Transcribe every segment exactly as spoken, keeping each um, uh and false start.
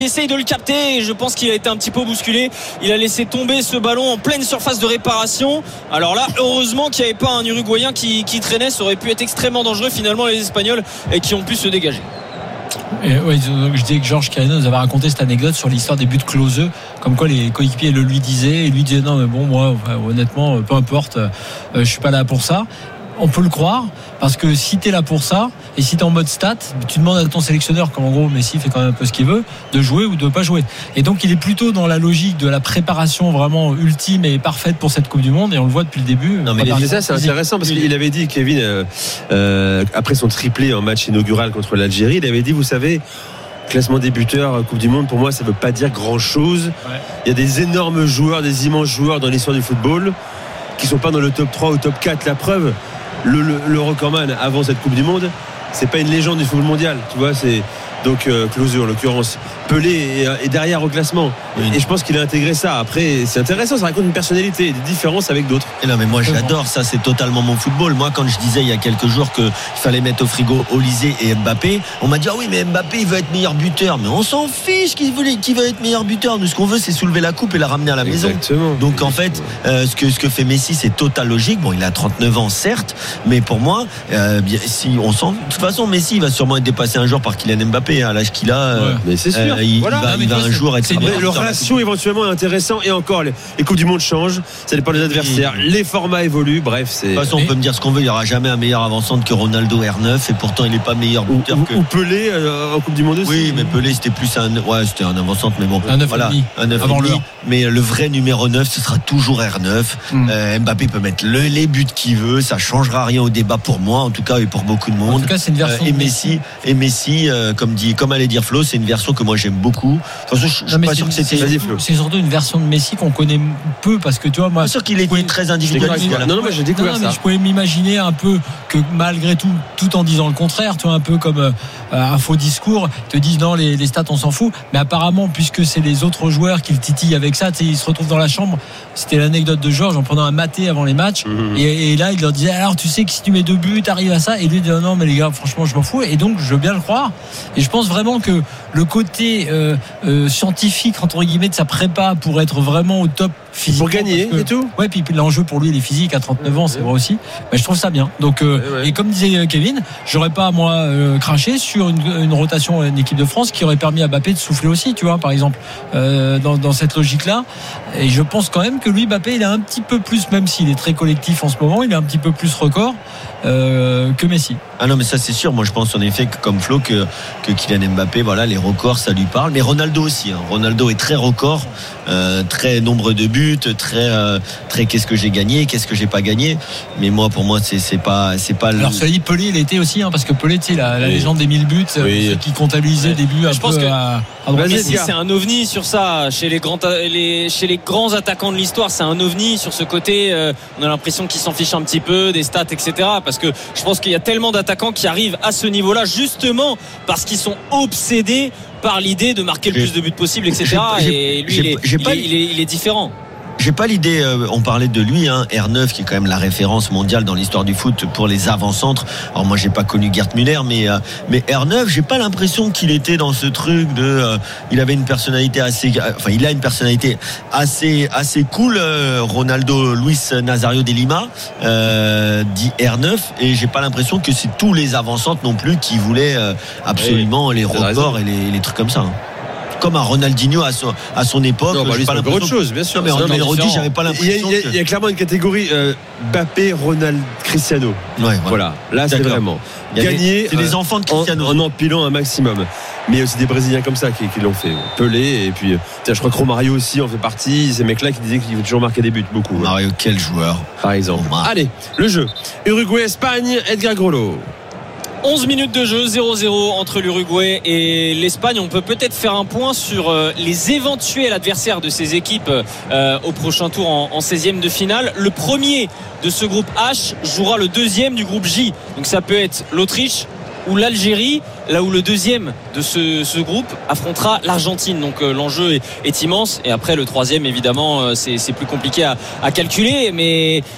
Il essaye de le capter et je pense qu'il a été un petit peu bousculé. Il a laissé tomber ce ballon en pleine surface de réparation. Alors là, heureusement qu'il n'y avait pas un Uruguayen qui, qui traînait. Ça aurait pu être extrêmement dangereux finalement, les Espagnols, et qui ont pu se dégager. Et ouais, donc je disais que Georges Carino nous avait raconté cette anecdote sur l'histoire des buts closeux, comme quoi les coéquipiers le lui disaient, et lui disait non mais bon moi honnêtement peu importe, euh, je suis pas là pour ça. On peut le croire, parce que si t'es là pour ça, et si t'es en mode stat, tu demandes à ton sélectionneur, comme en gros Messi fait quand même un peu ce qu'il veut, de jouer ou de pas jouer. Et donc il est plutôt dans la logique de la préparation vraiment ultime et parfaite pour cette Coupe du Monde, et on le voit depuis le début. Non mais ça c'est intéressant, parce qu'il avait dit, Kevin, euh, euh, après son triplé en match inaugural contre l'Algérie, il avait dit, vous savez, classement des buteurs Coupe du Monde, pour moi ça veut pas dire grand chose. Ouais. Il y a des énormes joueurs, des immenses joueurs dans l'histoire du football qui sont pas dans le top trois ou top quatre. La preuve, le, le, le recordman avant cette Coupe du Monde, c'est pas une légende du football mondial, tu vois, c'est donc euh, Klose en l'occurrence. Pelé est, est derrière au classement, oui. Et je pense qu'il a intégré ça. Après c'est intéressant, ça raconte une personnalité et des différences avec d'autres. Et non mais moi j'adore ça, c'est totalement mon football. Moi quand je disais il y a quelques jours qu'il fallait mettre au frigo Olysée et Mbappé, on m'a dit ah oui mais Mbappé il veut être meilleur buteur, mais on s'en fiche qui veut, qui veut être meilleur buteur. Nous ce qu'on veut c'est soulever la coupe et la ramener à la Exactement. maison. Donc Exactement. en fait euh, ce que ce que fait Messi c'est total logique. Bon il a trente-neuf ans certes, mais pour moi euh, si on sent de toute façon Messi il va sûrement être dépassé un jour par Kylian Mbappé à l'âge qu'il a. Ouais. Euh, mais c'est sûr. Euh, il, voilà. il va, non, il va un jour être. Le ratio éventuellement est intéressant, et encore les, les Coupes du Monde changent, ça dépend des adversaires, oui. Les formats évoluent, bref c'est. De toute façon on peut me dire ce qu'on veut, il n'y aura jamais un meilleur avant-centre que Ronaldo R neuf, et pourtant il n'est pas meilleur buteur ou, que. Ou Pelé euh, en Coupe du Monde aussi. Oui mais Pelé c'était plus un, ouais c'était un avant-centre, mais bon. Un neuf voilà, un neuf avant l'heure. Mais le vrai numéro neuf ce sera toujours R neuf. Mm. Euh, Mbappé peut mettre le, les buts qu'il veut, ça changera rien au débat pour moi en tout cas et pour beaucoup de monde. En tout cas c'est une version. Euh, et Messi, et Messi euh, comme dit, comme allait dire Flo, c'est une version que moi j'aime beaucoup. De toute façon je, je suis pas sûr que c'était. C'est surtout une version de Messi qu'on connaît peu, parce que tu vois moi. Bien sûr qu'il est pouvait... très individualiste. Non non mais j'ai découvert non, ça. Mais je pouvais m'imaginer un peu que malgré tout, tout en disant le contraire, tu vois, un peu comme euh, un faux discours, te disent non les, les stats on s'en fout, mais apparemment puisque c'est les autres joueurs qui le titillent avec ça, tu sais, ils se retrouvent dans la chambre. C'était l'anecdote de Georges en prenant un maté avant les matchs, mmh. et, et là il leur disait alors tu sais que si tu mets deux buts t'arrives à ça, et lui il dit non mais les gars franchement je m'en fous, et donc je veux bien le croire, et je pense vraiment que le côté euh, euh, scientifique entre guillemets de sa prépa pour être vraiment au top physique pour gagner que, et tout. Ouais, puis l'enjeu pour lui il est physique à trente-neuf ans, c'est vrai aussi. Mais je trouve ça bien. Donc euh, ouais, ouais. Et comme disait Kevin, j'aurais pas moi euh, craché sur une, une rotation d'une équipe de France qui aurait permis à Mbappé de souffler aussi, tu vois, par exemple, euh, dans, dans cette logique-là. Et je pense quand même que lui, Mbappé, il est un petit peu plus, même s'il est très collectif en ce moment, il est un petit peu plus record euh, que Messi. Ah non mais ça c'est sûr. Moi je pense en effet que comme Flo que que Kylian Mbappé, voilà, les records ça lui parle. Mais Ronaldo aussi. Hein. Ronaldo est très record, euh, très nombre de buts, très euh, très qu'est-ce que j'ai gagné, qu'est-ce que j'ai pas gagné. Mais moi pour moi c'est c'est pas c'est pas. Alors cela dit Pelé il était aussi, hein, parce que Pelé tu sais la, la oui. légende des mille buts, oui. Ceux qui comptabilisaient oui. des buts un je peu pense que à, à Messi c'est un ovni sur ça chez les grands les chez les grands attaquants de l'histoire. C'est un ovni sur ce côté. Euh, on a l'impression qu'ils s'en fichent un petit peu des stats et cetera. Parce que je pense qu'il y a tellement d'attaquants qui arrivent à ce niveau-là justement parce qu'ils sont obsédés par l'idée de marquer le plus de buts possible, et cetera. J'ai, et lui, il est, il, est, il, est, il est différent. J'ai pas l'idée, euh, on parlait de lui, hein, R neuf qui est quand même la référence mondiale dans l'histoire du foot pour les avant-centres. Alors moi j'ai pas connu Gerd Müller, mais euh, mais R neuf, j'ai pas l'impression qu'il était dans ce truc de, euh, il avait une personnalité assez, enfin il a une personnalité assez assez cool. Euh, Ronaldo Luis Nazario de Lima euh, dit R neuf, et j'ai pas l'impression que c'est tous les avant-centres non plus qui voulaient euh, absolument oui, les records et les, les trucs comme ça. Hein. Comme un Ronaldinho à son, à son époque. Non, bah, j'ai pas l'impression autre chose, bien sûr. Non, mais en Rodri, j'avais pas l'impression. Il y a, il y a clairement une catégorie euh, Mbappé, Ronald, Cristiano. Ouais, voilà. voilà. Là, c'est D'accord. vraiment gagner. C'est euh, les enfants de Cristiano. En, en empilant un maximum. Mais il y a aussi des Brésiliens comme ça qui, qui l'ont fait. Pelé, et puis je crois que Romario aussi en fait partie. Ces mecs-là qui disaient qu'il veut toujours marquer des buts, beaucoup. Mario, ouais. Quel joueur. Par exemple. Oh, allez, le jeu. Uruguay-Espagne, Edgar Grolo. onze minutes de jeu, zéro zéro entre l'Uruguay et l'Espagne. On peut peut-être faire un point sur les éventuels adversaires de ces équipes euh, au prochain tour en, en seizième de finale. Le premier de ce groupe H jouera le deuxième du groupe J. Donc ça peut être l'Autriche ou l'Algérie, là où le deuxième de ce, ce groupe affrontera l'Argentine. Donc euh, l'enjeu est, est immense. Et après le troisième, évidemment, euh, c'est, c'est plus compliqué à, à calculer. Mais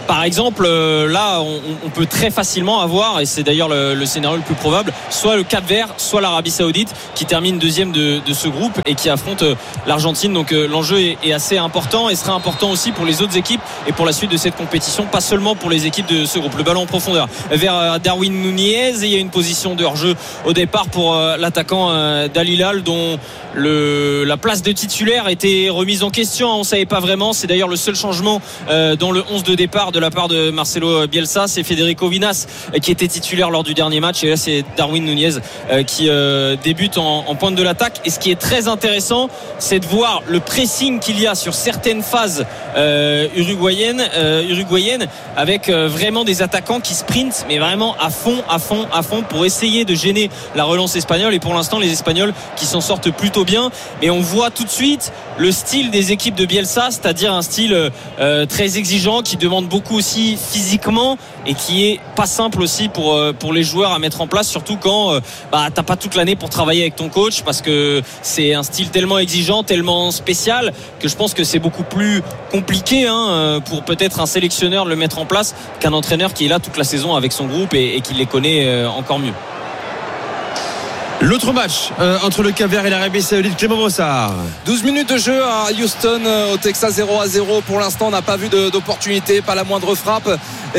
par exemple, euh, là, on, on peut très facilement avoir, et c'est d'ailleurs le, le scénario le plus probable, soit le Cap-Vert, soit l'Arabie Saoudite, qui termine deuxième de, de ce groupe et qui affronte euh, l'Argentine. Donc euh, l'enjeu est, est assez important et sera important aussi pour les autres équipes et pour la suite de cette compétition, pas seulement pour les équipes de ce groupe. Le ballon en profondeur vers euh, Darwin Nunez, et il y a une position de hors-jeu au départ pour euh, l'attaquant euh, d'Al Hilal, dont le, la place de titulaire était remise en question. On ne savait pas vraiment. C'est d'ailleurs le seul changement euh, dans le onze de départ de la part de Marcelo Bielsa. C'est Federico Vinas euh, qui était titulaire lors du dernier match, et là c'est Darwin Nunez euh, qui euh, débute en, en pointe de l'attaque. Et ce qui est très intéressant, c'est de voir le pressing qu'il y a sur certaines phases euh, uruguayennes, euh, uruguayennes avec euh, vraiment des attaquants qui sprintent, mais vraiment à fond, à fond, à fond pour essayer de gêner la relance espagnole. Et pour l'instant, les Espagnols qui s'en sortent plutôt bien. Mais on voit tout de suite le style des équipes de Bielsa, c'est-à-dire un style euh, très exigeant qui demande beaucoup aussi physiquement et qui est pas simple aussi pour euh, pour les joueurs à mettre en place, surtout quand euh, bah, t'as pas toute l'année pour travailler avec ton coach, parce que c'est un style tellement exigeant, tellement spécial, que je pense que c'est beaucoup plus compliqué hein, pour peut-être un sélectionneur de le mettre en place qu'un entraîneur qui est là toute la saison avec son groupe et, et qui les connaît euh, encore mieux. L'autre match euh, entre le Cap-Vert et l'Arabie Saoudite, Clément Brossard. douze minutes de jeu à Houston, au Texas, zéro à zéro. Pour l'instant, on n'a pas vu de, d'opportunité, pas la moindre frappe.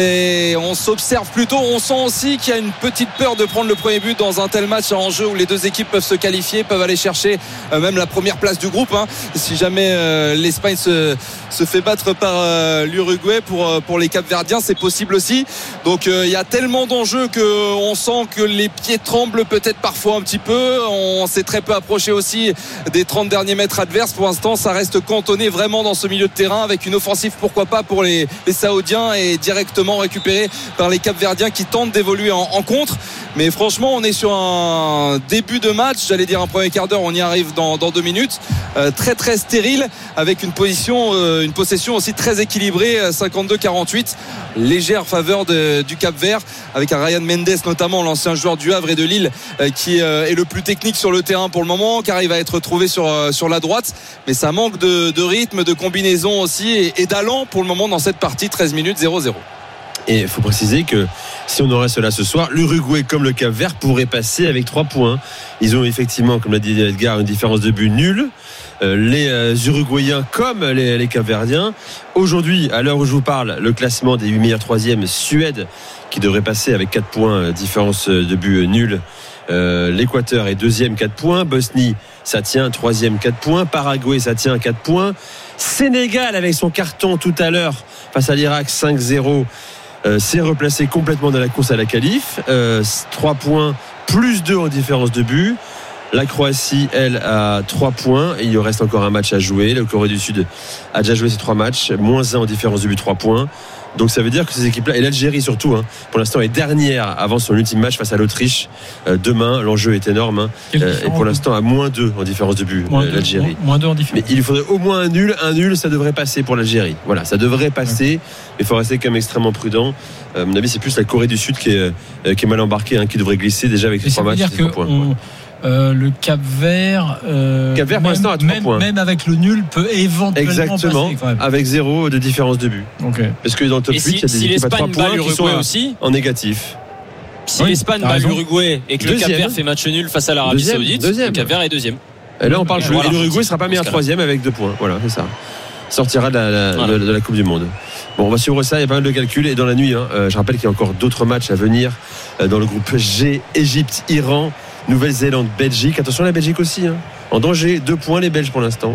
Et on s'observe plutôt. On sent aussi qu'il y a une petite peur de prendre le premier but dans un tel match en jeu où les deux équipes peuvent se qualifier, peuvent aller chercher euh, même la première place du groupe. Hein. Si jamais euh, l'Espagne se, se fait battre par euh, l'Uruguay, pour, euh, pour les Cap-Verdiens, c'est possible aussi. Donc euh, il y a tellement d'enjeux qu'on sent que les pieds tremblent peut-être parfois un petit peu. On s'est très peu approché aussi des trente derniers mètres adverses. Pour l'instant, ça reste cantonné vraiment dans ce milieu de terrain, avec une offensive pourquoi pas pour les, les Saoudiens, et directement récupéré par les Cap-Verdiens qui tentent d'évoluer en, en contre. Mais franchement, on est sur un début de match, j'allais dire un premier quart d'heure, on y arrive dans, dans deux minutes, euh, très très stérile, avec une position euh, une possession aussi très équilibrée, cinquante-deux quarante-huit, légère faveur de, du Cap-Vert, avec un Ryan Mendes notamment, l'ancien joueur du Havre et de Lille, euh, qui euh, est le plus technique sur le terrain pour le moment, qui arrive à être trouvé sur, euh, sur la droite. Mais ça manque de, de rythme, de combinaison aussi, et, et d'allant pour le moment dans cette partie. Treize minutes, zéro zéro. Et il faut préciser que si on aurait cela ce soir, l'Uruguay comme le Cap-Vert pourrait passer avec trois points. Ils ont effectivement, comme l'a dit Edgar, une différence de but nulle. Euh, les euh, Uruguayens comme les, les Cap-Verdiens. Aujourd'hui, à l'heure où je vous parle, le classement des huit meilleurs troisièmes, Suède qui devrait passer avec quatre points, différence de but nulle. Euh, L'Équateur est deuxième, quatre points. Bosnie, ça tient, troisième, quatre points. Paraguay, ça tient, quatre points. Sénégal, avec son carton tout à l'heure face à l'Irak, cinq zéro, euh, s'est replacé complètement dans la course à la qualif. Euh, trois points, plus deux en différence de but. La Croatie, elle, a trois points. Et il lui reste encore un match à jouer. La Corée du Sud a déjà joué ses trois matchs. Moins un en différence de but, trois points. Donc ça veut dire que ces équipes-là, et l'Algérie surtout, hein, pour l'instant est dernière avant son ultime match face à l'Autriche. Euh, demain, l'enjeu est énorme. Hein, euh, et pour l'instant, à moins deux en différence de but, euh, l'Algérie. Moins, moins deux en différence. Mais il faudrait au moins un nul. Un nul, ça devrait passer pour l'Algérie. Voilà, ça devrait passer. Ouais. Il faut rester quand même extrêmement prudent. Euh, à mon avis, c'est plus la Corée du Sud qui est, euh, qui est mal embarquée, hein, qui devrait glisser déjà avec ses trois matchs. C'est-à-dire que Euh, le Cap-Vert, euh, Cap-Vert pour l'instant à trois même, points. Même avec le nul, peut éventuellement Exactement, passer quand même. Avec zéro de différence de but. Okay. Parce que dans le top et huit, si, il y a des si équipes à trois points qui sont aussi en négatif. Si oui, l'Espagne bat l'Uruguay et que deuxième. Le Cap-Vert fait match nul face à l'Arabie deuxième, Saoudite, deuxième. le Cap-Vert est deuxième. Et là, on parle et que voilà, l'Uruguay ne sera pas meilleur troisième avec deux points. Voilà, c'est ça. Sortira de la, la, voilà. de, de la Coupe du Monde. Bon, on va suivre ça. Il y a pas mal de calculs. Et dans la nuit, hein, euh, je rappelle qu'il y a encore d'autres matchs à venir euh, dans le groupe G. Égypte, Iran, Nouvelle-Zélande, Belgique. Attention à la Belgique aussi. Hein. En danger, deux points les Belges pour l'instant.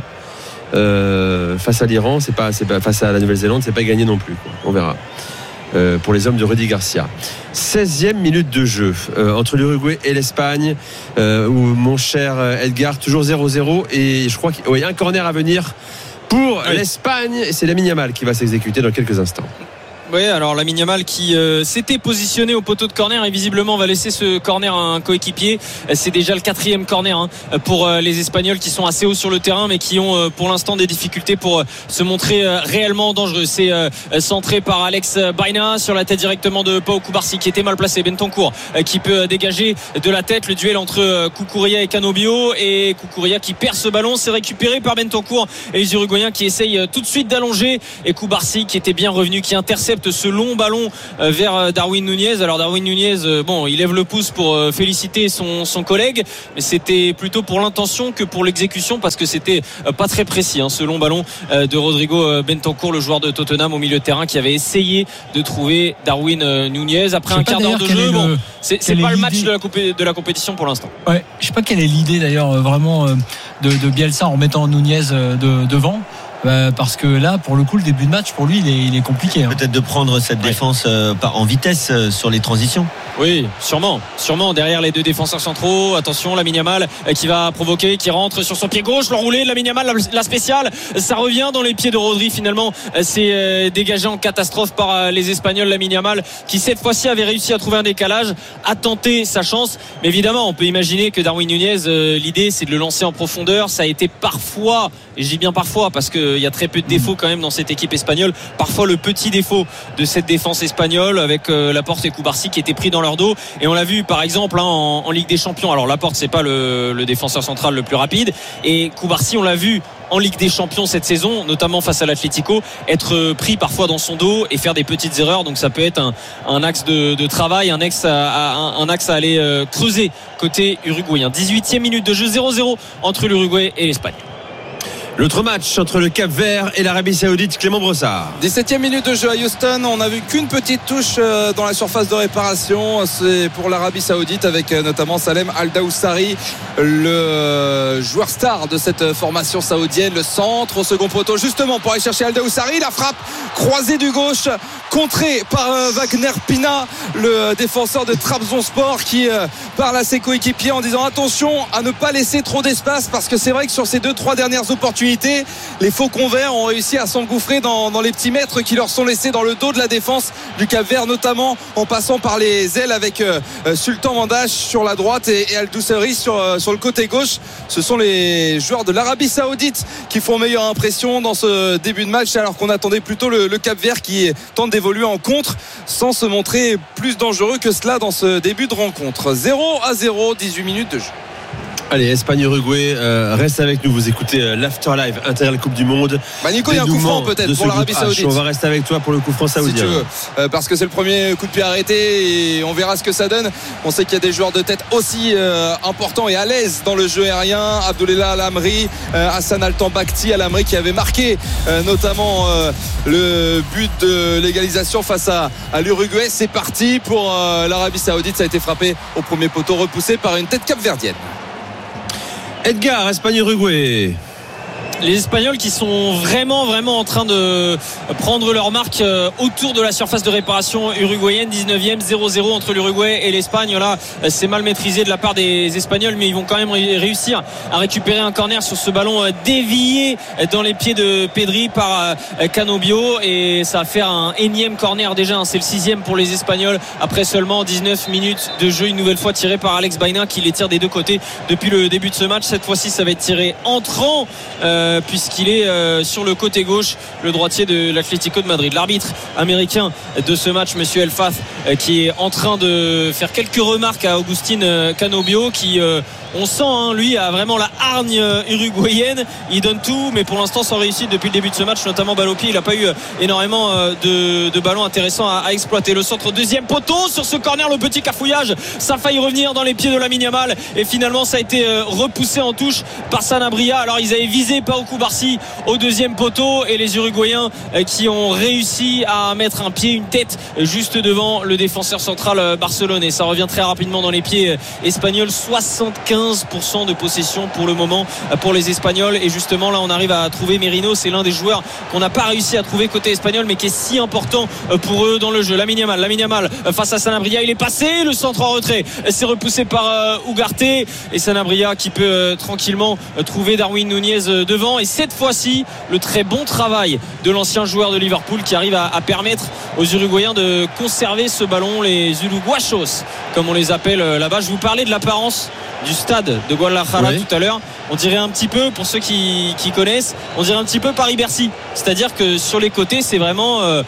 Euh, face à l'Iran, c'est pas, c'est pas, face à la Nouvelle-Zélande, c'est pas gagné non plus. Quoi. On verra. Euh, pour les hommes de Rudy Garcia. seizième minute de jeu euh, entre l'Uruguay et l'Espagne, euh, où mon cher Edgar, toujours zéro zéro, et je crois qu'il oui, y a un corner à venir pour oui. l'Espagne, et c'est Lamine Yamal qui va s'exécuter dans quelques instants. Oui, alors Lamine Yamal qui euh, s'était positionné au poteau de corner et visiblement va laisser ce corner à un coéquipier. C'est déjà le quatrième corner hein, pour euh, les Espagnols qui sont assez hauts sur le terrain mais qui ont euh, pour l'instant des difficultés pour euh, se montrer euh, réellement dangereux. C'est euh, centré par Alex Baena sur la tête directement de Pau Cubarsí qui était mal placé. Bentancur euh, qui peut dégager de la tête le duel entre euh, Cucurella et Canobio, et Cucurella qui perd ce ballon. C'est récupéré par Bentancur et les Uruguayens qui essayent euh, tout de suite d'allonger, et Cubarsí qui était bien revenu, qui intercepte capte ce long ballon vers Darwin Núñez. Alors Darwin Núñez, bon, il lève le pouce pour féliciter son, son collègue, mais c'était plutôt pour l'intention que pour l'exécution, parce que c'était pas très précis, hein, ce long ballon de Rodrigo Bentancur, le joueur de Tottenham au milieu de terrain, qui avait essayé de trouver Darwin Núñez après un quart d'heure de jeu. Bon, c'est, c'est pas le match de la, compé- de la compétition pour l'instant. Ouais, je sais pas quelle est l'idée d'ailleurs vraiment de, de Bielsa en mettant Núñez de, devant. Euh, parce que là, pour le coup, le début de match, pour lui, il est, il est compliqué. Hein. Peut-être de prendre cette ouais. défense euh, en vitesse euh, sur les transitions. Oui, sûrement, sûrement derrière les deux défenseurs centraux. Attention, Lamine Yamal euh, qui va provoquer, qui rentre sur son pied gauche, l'enroulé de Lamine Yamal, la, la spéciale, ça revient dans les pieds de Rodri. Finalement, euh, c'est euh, dégagé en catastrophe par euh, les Espagnols. Lamine Yamal qui cette fois-ci avait réussi à trouver un décalage, a tenté sa chance. Mais évidemment, on peut imaginer que Darwin Núñez, euh, l'idée, c'est de le lancer en profondeur. Ça a été parfois, et je dis bien parfois, parce que il y a très peu de défauts quand même dans cette équipe espagnole. Parfois le petit défaut de cette défense espagnole avec euh, Laporte et Cubarsí qui étaient pris dans leur dos. Et on l'a vu par exemple hein, en, en Ligue des Champions. Alors Laporte, c'est pas le, le défenseur central le plus rapide, et Cubarsí, on l'a vu en Ligue des Champions cette saison, notamment face à l'Atlético, être pris parfois dans son dos et faire des petites erreurs. Donc ça peut être un, un axe de, de travail, un axe à, un, un axe à aller euh, creuser côté uruguayen. dix-huitième minute de jeu, zéro zéro entre l'Uruguay et l'Espagne. L'autre match entre le Cap-Vert et l'Arabie Saoudite, Clément Brossard. dix-septième minute de jeu à Houston. On n'a vu qu'une petite touche dans la surface de réparation. C'est pour l'Arabie Saoudite avec notamment Salem Al-Daoussari, le joueur star de cette formation saoudienne. Le centre au second poteau justement pour aller chercher Al-Daoussari. La frappe croisée du gauche, contrée par Wagner Pina, le défenseur de Trabzonspor, qui parle à ses coéquipiers en disant attention à ne pas laisser trop d'espace, parce que c'est vrai que sur ces deux trois dernières opportunités, les Faucons Verts ont réussi à s'engouffrer dans, dans les petits mètres qui leur sont laissés dans le dos de la défense du Cap-Vert, notamment en passant par les ailes avec euh, Sultan Mandache sur la droite et, et Al-Doussari sur, euh, sur le côté gauche. Ce sont les joueurs de l'Arabie Saoudite qui font meilleure impression dans ce début de match, alors qu'on attendait plutôt le, le Cap-Vert qui tente d'évoluer en contre sans se montrer plus dangereux que cela dans ce début de rencontre. zéro à zéro, dix-huit minutes de jeu. Allez, Espagne-Uruguay, euh, reste avec nous. Vous écoutez euh, l'Afterlive Intégral Coupe du Monde. Bah Nico, il y a un coup franc peut-être pour l'Arabie Saoudite. On va rester avec toi pour le coup franc saoudien. Si tu veux, euh, parce que c'est le premier coup de pied arrêté et on verra ce que ça donne. On sait qu'il y a des joueurs de tête aussi euh, importants et à l'aise dans le jeu aérien. Abdoulaye Al-Amri, euh, Hassan Al-Tambakti, Al-Amri qui avait marqué euh, notamment euh, le but de l'égalisation face à, à l'Uruguay. C'est parti pour euh, l'Arabie Saoudite. Ça a été frappé au premier poteau, repoussé par une tête capverdienne. Edgar, Espagne-Uruguay. Les Espagnols qui sont vraiment vraiment en train de prendre leur marque autour de la surface de réparation uruguayenne. Dix-neuvième, zéro zéro entre l'Uruguay et l'Espagne. Là, c'est mal maîtrisé de la part des Espagnols, mais ils vont quand même réussir à récupérer un corner sur ce ballon dévié dans les pieds de Pedri par Canobio, et ça va faire un énième corner déjà. C'est le sixième pour les Espagnols après seulement dix-neuf minutes de jeu. Une nouvelle fois tiré par Alex Baena qui les tire des deux côtés depuis le début de ce match. Cette fois-ci, ça va être tiré entrant euh, puisqu'il est euh, sur le côté gauche, le droitier de l'Atlético de Madrid. L'arbitre américain de ce match, monsieur Elfath, euh, qui est en train de faire quelques remarques à Agustín euh, Canobio, qui euh, on sent hein, lui a vraiment la hargne euh, uruguayenne. Il donne tout, mais pour l'instant sans réussite depuis le début de ce match, notamment balle au pied. Il n'a pas eu euh, énormément euh, de, de ballons intéressants à, à exploiter. Le centre deuxième poteau sur ce corner, le petit cafouillage, ça a failli revenir dans les pieds de Lamine Yamal, et finalement ça a été euh, repoussé en touche par Sanabria. Alors ils avaient visé Pau Cubarsí au deuxième poteau, et les Uruguayens euh, qui ont réussi à mettre un pied, une tête juste devant le défenseur central euh, barcelonais. Ça revient très rapidement dans les pieds euh, espagnols. Soixante-quinze pour cent de possession pour le moment euh, pour les Espagnols, et justement là on arrive à trouver Merino. C'est l'un des joueurs qu'on n'a pas réussi à trouver côté espagnol, mais qui est si important euh, pour eux dans le jeu. Lamine Yamal, Lamine Yamal euh, face à Sanabria, il est passé, le centre en retrait, euh, c'est repoussé par euh, Ugarte, et Sanabria qui peut euh, tranquillement euh, trouver Darwin Núñez euh, devant. Et cette fois-ci, le très bon travail de l'ancien joueur de Liverpool qui arrive à, à permettre aux Uruguayens de conserver ce ballon, les Uruguachos comme on les appelle euh, là-bas. Je vous parlais de l'apparence du stade de Guadalajara oui. tout à l'heure. On dirait un petit peu, pour ceux qui, qui connaissent, on dirait un petit peu Paris-Bercy, c'est-à-dire que sur les côtés c'est vraiment euh,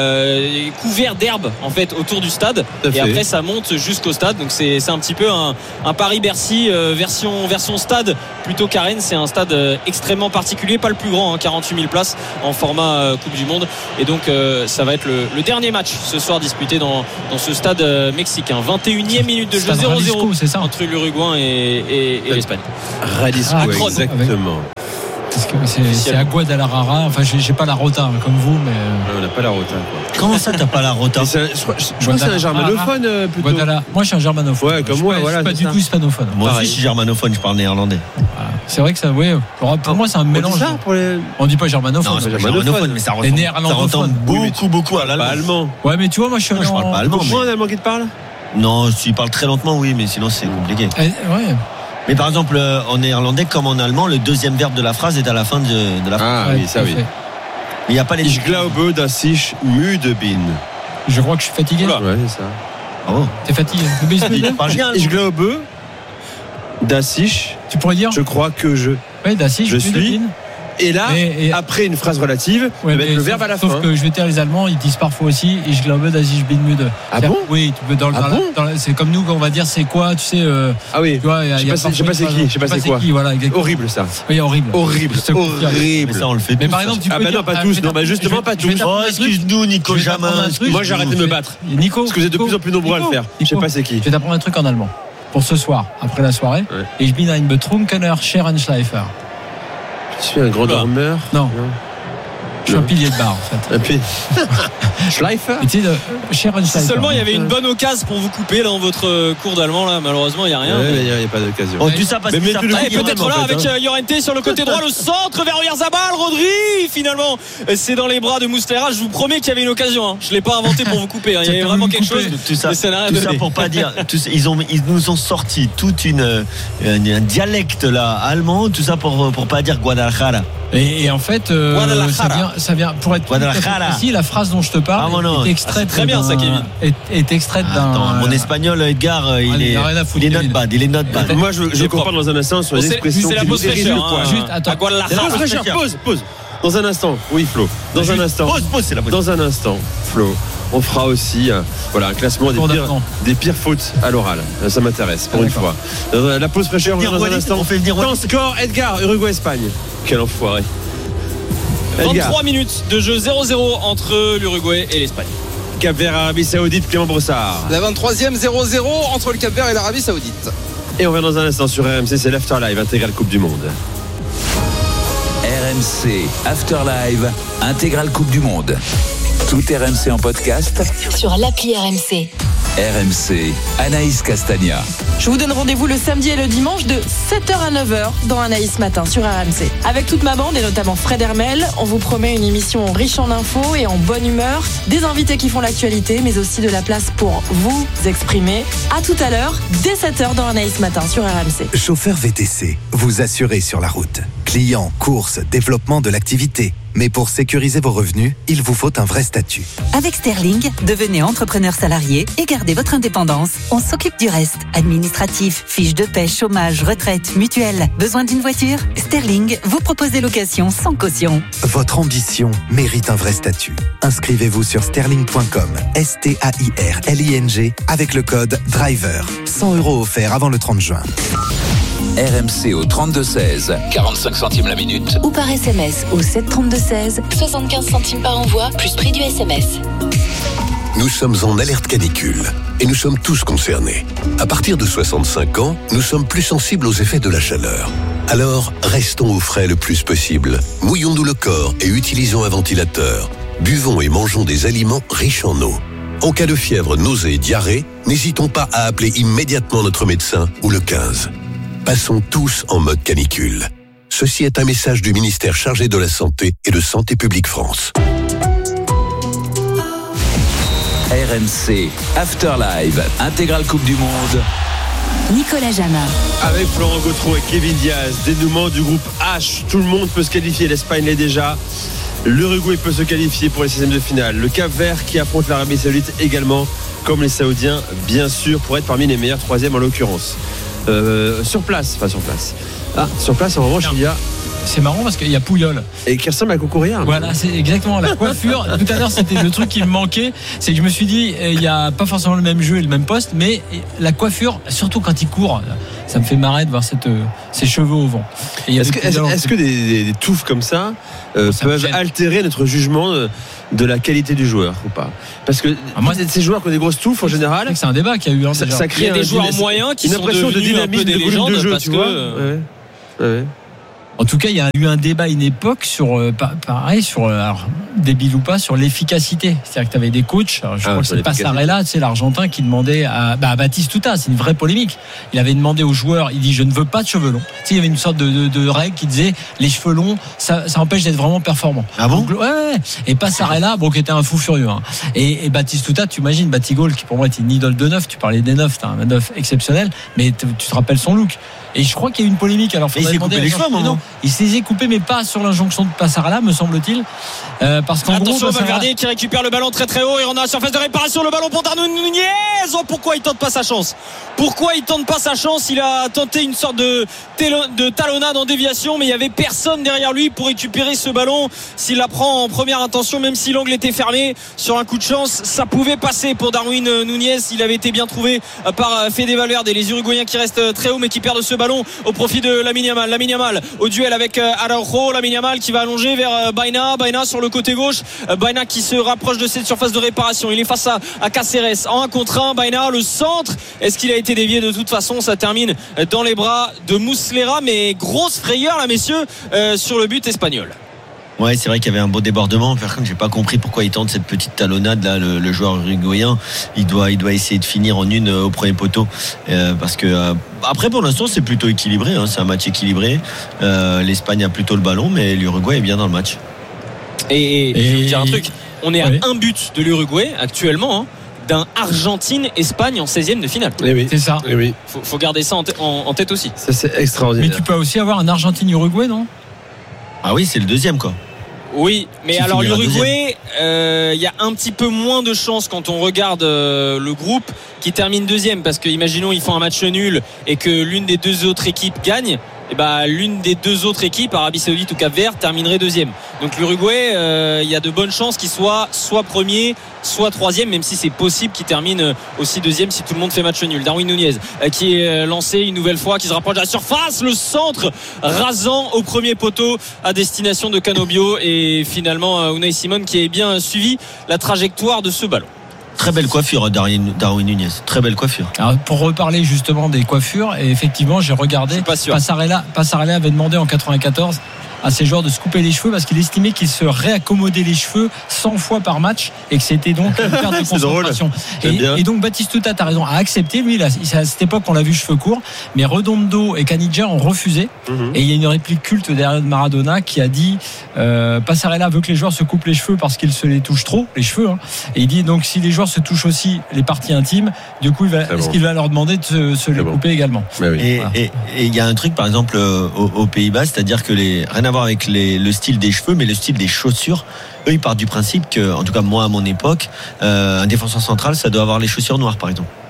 euh, couvert d'herbe en fait autour du stade, et fait. Après ça monte jusqu'au stade. Donc c'est, c'est un petit peu un, un Paris-Bercy euh, version, version stade plutôt qu'arène. C'est un stade euh, extrêmement extrêmement particulier, pas le plus grand, hein, quarante-huit mille places en format euh, Coupe du Monde. Et donc euh, ça va être le, le dernier match ce soir disputé dans, dans ce stade euh, mexicain. vingt et unième minute de jeu, zéro zéro entre l'Uruguay et, et, et l'Espagne. Jalisco, Ah, exactement. C'est, c'est à Guadalajara. Enfin, j'ai, j'ai pas la rota comme vous, mais. On n'a pas la rota, quoi. Comment ça, t'as pas la rota? C'est un- Je crois je crois que c'est un germanophone euh, plutôt. Guadalajara. Moi, je suis un germanophone. Ouais, comme je moi, suis pas, voilà, je suis pas c'est du ça. tout hispanophone. Moi Pareil. aussi, je suis germanophone, je parle néerlandais. Voilà. C'est vrai que ça, oui. Pour, pour moi, c'est un On dit mélange. ça pour les. On dit pas germanophone. Non, c'est pas germanophone. germanophone, mais ça Les ressemble, ça néerlandophones. ressemble Oui, mais beaucoup, beaucoup à Pas l'allemand. allemand. Ouais, mais tu vois, moi, je suis Moi, je parle en- pas allemand. Beaucoup mais- moins d'allemand qui te parle. Non, s'il parle très lentement, oui, mais sinon c'est compliqué. Eh, ouais. Mais par exemple, euh, en néerlandais comme en allemand, le deuxième verbe de la phrase est à la fin de, de la phrase. Ah Ouais, oui, ça tout à oui. fait. Il n'y a pas les. Ich glaube, dass ich müde bin. Je crois que je suis fatigué. Oula. Ouais, c'est ça. Oh. T'es fatigué. Le baseball, Il parle bien. Ich glaube, dass ich. tu pourrais dire. Je crois que je. Oui, d'assis, Je suis. Et là, Mais- et- après une phrase relative, Ouais, mettre mais le sauf- verbe à la sauf fin. que je vais dire, les Allemands, ils disent parfois aussi, ich glaube, dass ich bin müde. Ah C'est-à-dire- bon Oui, tu peux dans, le- Ah dans la- bon dans la- c'est comme nous quand on va dire c'est quoi, tu sais. Euh, Ah oui. tu vois, il y a- Je sais il y a pas c'est- je sais parfois pas c'est une qui, phrase- je sais pas c'est quoi. qui, voilà, exactement. Horrible ça. Oui, horrible. Horrible. Je te confirme. Horrible. Mais ça, on le fait Mais tous, par ça. exemple, tu Ah peux bah dire, non, pas ah, tous. je vais Non, bah t'apprendre- justement, je vais- pas je vais tous. t'apprendre Oh, un truc. excuse-nous, Nico Je vais t'apprendre Jamin. un truc. Moi, j'arrête de me battre. Nico, Parce que vous êtes de Nico, plus en plus nombreux à le Nico, faire. Je sais Nico, pas c'est qui. Je vais t'apprendre un truc en allemand. Pour ce soir, après la soirée. Ouais. Ich bin ein betrunkener Scherenschleifer. Je suis un grand Oula. dormeur. Non, je suis un Non. pilier de bar en fait. Et puis. Schleifer. Et tu sais, le Scherenschleifer. Si seulement il y avait une bonne occasion pour vous couper dans votre cours d'allemand là, malheureusement il n'y a rien. Ouais, Il n'y a pas d'occasion. Oh, tout ça parce Mais que mais ça tu le taille, dis Et hein. peut-être en là fait, avec hein. euh, Llorente sur le côté droit, le centre vers Oyarzabal, Rodri finalement c'est dans les bras de Moustera. Je vous promets qu'il y avait une occasion, hein. Je l'ai pas inventé pour vous couper, hein. Il y avait T'as vraiment voulu quelque couper. chose. Tout ça, Mais ça n'a rien tout ça donné. pour pas dire. tout ça, ils, ont, ils nous ont sorti toute une, euh, un, un dialecte là allemand. Tout ça pour pour pas dire Guadalajara. Et, et en fait, euh, Guadalajara. ça vient, ça vient pour être tout à fait Guadalajara. précis, la phrase dont je te parle Ah, bon, non. est extraite Ah, c'est très bien, d'un- ça, Kevin. Est, est extraite d'un. Attends, mon espagnol Edgar, euh, il Allez, est, rien à foutre, il est not Kevin. bad, il est not bad. Moi, je, je Il est comprends dans un instant sur Bon, les c'est- expressions c'est la qui pause nous érigent fraîcheur, le poil. hein. Juste, attends. À Guadalajara. Pause, fraîcheur, pause, pause. Dans un instant, oui Flo. Dans un Juste, instant. Pause, pause, c'est la pause. Dans un instant, Flo, on fera aussi euh, voilà, un classement des Tour pires, d'avant. des pires fautes à l'oral. Euh, Ça m'intéresse, pour Ah, une d'accord. fois. Dans la pause fraîcheur, on Dire revient dans un Walid, instant. on fait venir Temps, Walid. score, Edgar, Uruguay-Espagne. Quel enfoiré. Edgar, vingt-trois minutes de jeu zéro zéro entre l'Uruguay et l'Espagne. Cap-Vert, Arabie Saoudite, Clément Brossard. La vingt-troisième zéro zéro entre le Cap-Vert et l'Arabie Saoudite. Et on revient dans un instant sur R M C, c'est l'After Live, intégrale Coupe du Monde. R M C After Live, intégrale Coupe du Monde. Tout R M C en podcast. Sur l'appli R M C. R M C, Anaïs Castagna. Je vous donne rendez-vous le samedi et le dimanche de sept heures à neuf heures dans Anaïs Matin sur R M C. Avec toute ma bande et notamment Fred Hermel, on vous promet une émission riche en infos et en bonne humeur, des invités qui font l'actualité, mais aussi de la place pour vous exprimer. À tout à l'heure, dès sept heures dans Anaïs Matin sur R M C. Chauffeur V T C, vous assurez sur la route. Clients, courses, développement de l'activité. Mais pour sécuriser vos revenus, il vous faut un vrai statut. Avec Sterling, devenez entrepreneur salarié et gardez votre indépendance. On s'occupe du reste. Administratif, fiches de paie, chômage, retraite, mutuelle. Besoin d'une voiture ? Sterling vous propose des locations sans caution. Votre ambition mérite un vrai statut. Inscrivez-vous sur sterling point com, S T A I R L I N G, avec le code DRIVER. cent euros offerts avant le trente juin. R M C au trente-deux seize, quarante-cinq centimes la minute. Ou par S M S au sept trente-deux seize, soixante-quinze centimes par envoi, plus prix du S M S. Nous sommes en alerte canicule et nous sommes tous concernés. À partir de soixante-cinq ans, nous sommes plus sensibles aux effets de la chaleur. Alors, restons au frais le plus possible. Mouillons-nous le corps et utilisons un ventilateur. Buvons et mangeons des aliments riches en eau. En cas de fièvre, nausée et diarrhée, n'hésitons pas à appeler immédiatement notre médecin ou le quinze. Passons tous en mode canicule. Ceci est un message du ministère chargé de la Santé et de Santé publique France. R M C After Live, intégrale Coupe du Monde. Nicolas Jamin. Avec Florent Gautreau et Kevin Diaz, dénouement du groupe H. Tout le monde peut se qualifier, l'Espagne l'est déjà. L'Uruguay peut se qualifier pour les seizièmes de finale. Le Cap-Vert qui affronte l'Arabie Saoudite également, comme les Saoudiens, bien sûr, pour être parmi les meilleurs troisièmes en l'occurrence. Euh, sur place, enfin sur place. Ah, sur place, en revanche, il y a c'est marrant parce qu'il y a Puyol. Et qui ressemble à Cocourière. Voilà, c'est exactement la coiffure. Tout à l'heure, c'était le truc qui me manquait. C'est que je me suis dit, il n'y a pas forcément le même jeu et le même poste, mais la coiffure, surtout quand il court, ça me fait marrer de voir cette, ses cheveux au vent. Et est-ce, que, est-ce, est-ce que des, des, des touffes comme ça, euh, ça peuvent altérer notre jugement de, de la qualité du joueur ou pas? Parce que ah, moi, ces joueurs qui ont des grosses touffes en général, c'est un débat qu'il y a eu. Hein, ça, ça crée il y a des un, joueurs une, moyens qui une sont impression de dynamisme, de, de volume de jeu, parce tu que vois. Euh... Ouais. Ouais. En tout cas, il y a eu un débat à une époque sur, euh, pareil, sur, alors, débile ou pas, sur l'efficacité. C'est-à-dire que tu avais des coachs, alors je ah, crois que c'est Passarella, c'est l'Argentin qui demandait à, bah, à Batistuta, c'est une vraie polémique. Il avait demandé aux joueurs, il dit je ne veux pas de cheveux longs. Tu sais, il y avait une sorte de, de, de règle qui disait les cheveux longs, ça, ça empêche d'être vraiment performant. Ah bon? Donc, ouais, ouais. Et Passarella, bon, qui était un fou furieux. Hein. Et, et Batistuta, tu imagines, Batigol, qui pour moi était une idole de neuf, tu parlais des neufs, c'était un neuf exceptionnel, mais tu te rappelles son look. Et je crois qu'il y a eu une polémique. Alors, il s'est coupé les cheveux, non, il s'est les coupé, mais pas sur l'injonction de Passarella, me semble-t-il. Euh, parce qu'en Attention, gros, Valverde qui récupère le ballon très très haut et on a la surface de réparation. Le ballon pour Darwin Nunez. Oh, pourquoi il tente pas sa chance? Pourquoi il tente pas sa chance? Il a tenté une sorte de, de talonnade en déviation, mais il y avait personne derrière lui pour récupérer ce ballon. S'il la prend en première intention, même si l'angle était fermé, sur un coup de chance, ça pouvait passer pour Darwin Nunez. Il avait été bien trouvé par Fede Valverde. Les Uruguayens qui restent très haut mais qui perdent ce ballon au profit de Lamine Yamal. Lamine Yamal au duel avec Araujo. Lamine Yamal qui va allonger vers Baena. Baena sur le côté gauche. Baena qui se rapproche de cette surface de réparation. Il est face à, à Cáceres en un contre un. Baena, le centre. Est-ce qu'il a été dévié? De toute façon, ça termine dans les bras de Muslera. Mais grosse frayeur là, messieurs, euh, sur le but espagnol. Ouais, c'est vrai qu'il y avait un beau débordement. Par contre, j'ai pas compris pourquoi il tente cette petite talonnade là. Le, le joueur uruguayen, il doit, il doit essayer de finir en une au premier poteau, euh, parce que euh, après pour l'instant c'est plutôt équilibré. Hein, c'est un match équilibré. Euh, L'Espagne a plutôt le ballon, mais l'Uruguay est bien dans le match. Et, et, et je vais vous dire un truc. On est oui. à un but de l'Uruguay actuellement. Hein. D'un Argentine-Espagne en seizième de finale. Eh oui. C'est ça. Eh oui. Faut, faut garder ça en, t- en, en tête aussi. Ça c'est extraordinaire. Mais tu peux aussi avoir un Argentine-Uruguay, non? Ah oui, c'est le deuxième quoi. Oui, mais Qui alors l'Uruguay, il euh, y a un petit peu moins de chance quand on regarde euh, le groupe qui termine deuxième, parce que imaginons ils font un match nul et que l'une des deux autres équipes gagne. Et bah, l'une des deux autres équipes, Arabie Saoudite ou Cap-Vert, terminerait deuxième. Donc l'Uruguay, il euh, y a de bonnes chances qu'il soit soit premier, soit troisième, même si c'est possible qu'il termine aussi deuxième si tout le monde fait match nul. Darwin Nunez euh, qui est lancé une nouvelle fois, qui se rapproche de la surface, le centre rasant au premier poteau à destination de Canobio, et finalement euh, Unai Simon qui a bien suivi la trajectoire de ce ballon. Très belle coiffure, Darwin, Darwin Nunez. Très belle coiffure. Alors, pour reparler justement des coiffures, et effectivement, j'ai regardé. Passarella, Passarella avait demandé en quatre-vingt-quatorze à ses joueurs de se couper les cheveux parce qu'il estimait qu'il se réaccommodait les cheveux cent fois par match et que c'était donc une perte de concentration. Et, et donc Batistuta, t'as raison, a accepté. Lui, là, à cette époque, on l'a vu cheveux courts, mais Redondo et Caniggia ont refusé. Mm-hmm. Et il y a une réplique culte derrière Maradona qui a dit euh, Passarella veut que les joueurs se coupent les cheveux parce qu'ils se les touchent trop, les cheveux. Hein. Et il dit donc si les joueurs se touchent aussi les parties intimes, du coup, il va, est-ce bon. qu'il va leur demander de se, se les bon. couper également? Oui. Et il voilà. y a un truc, par exemple, euh, aux, aux Pays-Bas, c'est-à-dire que les rien à voir avec les, le style des cheveux, mais le style des chaussures. Eux, ils partent du principe que, en tout cas moi à mon époque, euh, un défenseur central, ça doit avoir les chaussures noires, par exemple.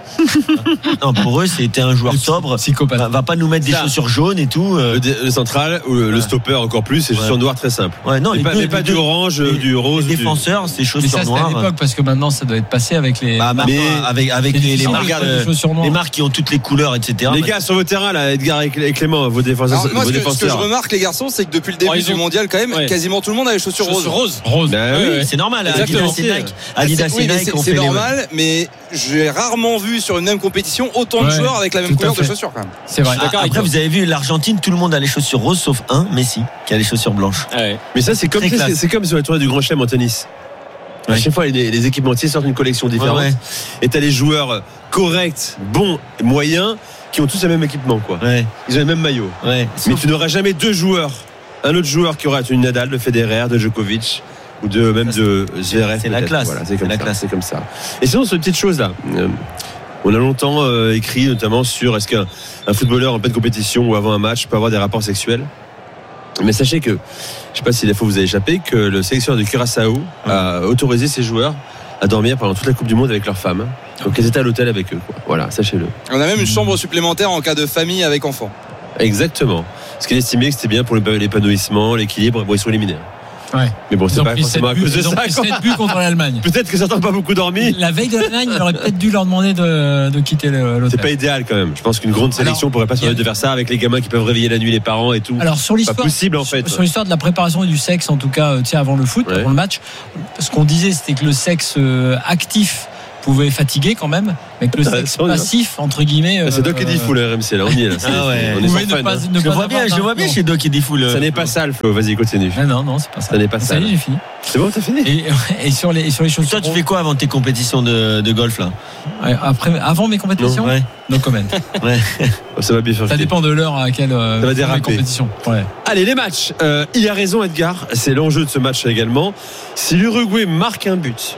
Non, pour eux, c'était un joueur sobre. Va, va pas nous mettre des ça. chaussures jaunes et tout. Euh... Le, le central ou le, ouais. le stopper encore plus, c'est chaussures ouais. noires très simple. Ouais, non, mais pas, deux, mais pas du orange, les, du rose. Les défenseurs, du... c'est chaussures mais ça, noires. C'est à l'époque parce que maintenant, ça doit être passé avec les. Bah, mais avec avec les, les marques, euh, les marques qui ont toutes les couleurs, et cetera. Les gars sur vos terrains là, Edgar et Clément, vos défenseurs. Alors, moi, vos ce, défenseurs. ce que je remarque, les garçons, c'est que depuis le début oh, du ont... mondial, quand même, ouais. quasiment tout le monde a les chaussures roses. Rose. Rose. C'est normal. Adidas et Nike. Adidas et Nike. C'est normal, mais j'ai rarement vu sur une même compétition autant de joueurs avec la même couleur de chaussures quand même. C'est vrai. Ah, après vous avez vu l'Argentine, tout le monde a les chaussures roses sauf un, Messi, qui a les chaussures blanches. Ouais. Mais ça c'est comme c'est, c'est comme sur la tournée du Grand Chelem en tennis. Ouais. À chaque fois les, les équipementiers sortent une collection différente. Ouais, ouais. Et t'as les joueurs corrects, bons, moyens, qui ont tous le même équipement quoi. Ouais. Ils ont le même maillot. Ouais. Mais tu n'auras jamais deux joueurs, un autre joueur qui aura une Nadal, de Federer, de Djokovic. Ou de même de Zverev. C'est la classe. Voilà, c'est comme c'est ça. La classe. C'est comme ça. Et sinon, cette petite chose là. Euh, on a longtemps euh, écrit notamment sur est-ce qu'un un footballeur en pleine compétition ou avant un match peut avoir des rapports sexuels. Mais sachez que, je ne sais pas si la fois vous avez échappé, que le sélectionneur de Curaçao ouais. a autorisé ses joueurs à dormir pendant toute la Coupe du Monde avec leurs femmes. Donc ils étaient à l'hôtel avec eux. Quoi. Voilà, sachez-le. On a même une chambre supplémentaire en cas de famille avec enfants. Exactement. parce qu'il estimait que c'était bien pour l'épanouissement, l'équilibre. Bon, ils sont éliminés. Ouais. Mais bon, c'est ils pas forcément à cause de ils ont ça. pris sept buts contre l'Allemagne. Peut-être que certains n'ont pas beaucoup dormi. La veille de l'Allemagne, il aurait peut-être dû leur demander de, de quitter l'hôtel. C'est pas idéal quand même. Je pense qu'une grande sélection alors, pourrait pas se permettre a... de faire ça avec les gamins qui peuvent réveiller la nuit les parents et tout. Alors sur l'histoire, pas possible en fait. Sur, sur l'histoire de la préparation et du sexe, en tout cas, euh, tiens, avant le foot, ouais. avant le match, ce qu'on disait, c'était que le sexe euh, actif pouvait fatiguer quand même, mais que le sexe passif entre guillemets euh, c'est Doc et Diffoul R M C là, on y est là. Ah ouais. On est sans fan, pas, hein. Je vois bien, je vois bien chez Doc et Diffoul. Ça n'est pas ça le Flo, vas-y continue. Ah non non, c'est pas ça. Ça n'est pas ça. Ça y est, j'ai fini. C'est bon, t'as fini. Et, et sur les et sur les choses. Toi, tu fais quoi avant tes compétitions de, de golf là? Après, avant mes compétitions. Non, ouais. No comment. Ouais. Ça va bien faire. Ça dépend de l'heure à laquelle. Euh, ça va déraper. Compétitions. Ouais. Allez, les matchs. Euh, il a raison, Edgar. C'est l'enjeu de ce match également. Si l'Uruguay marque un but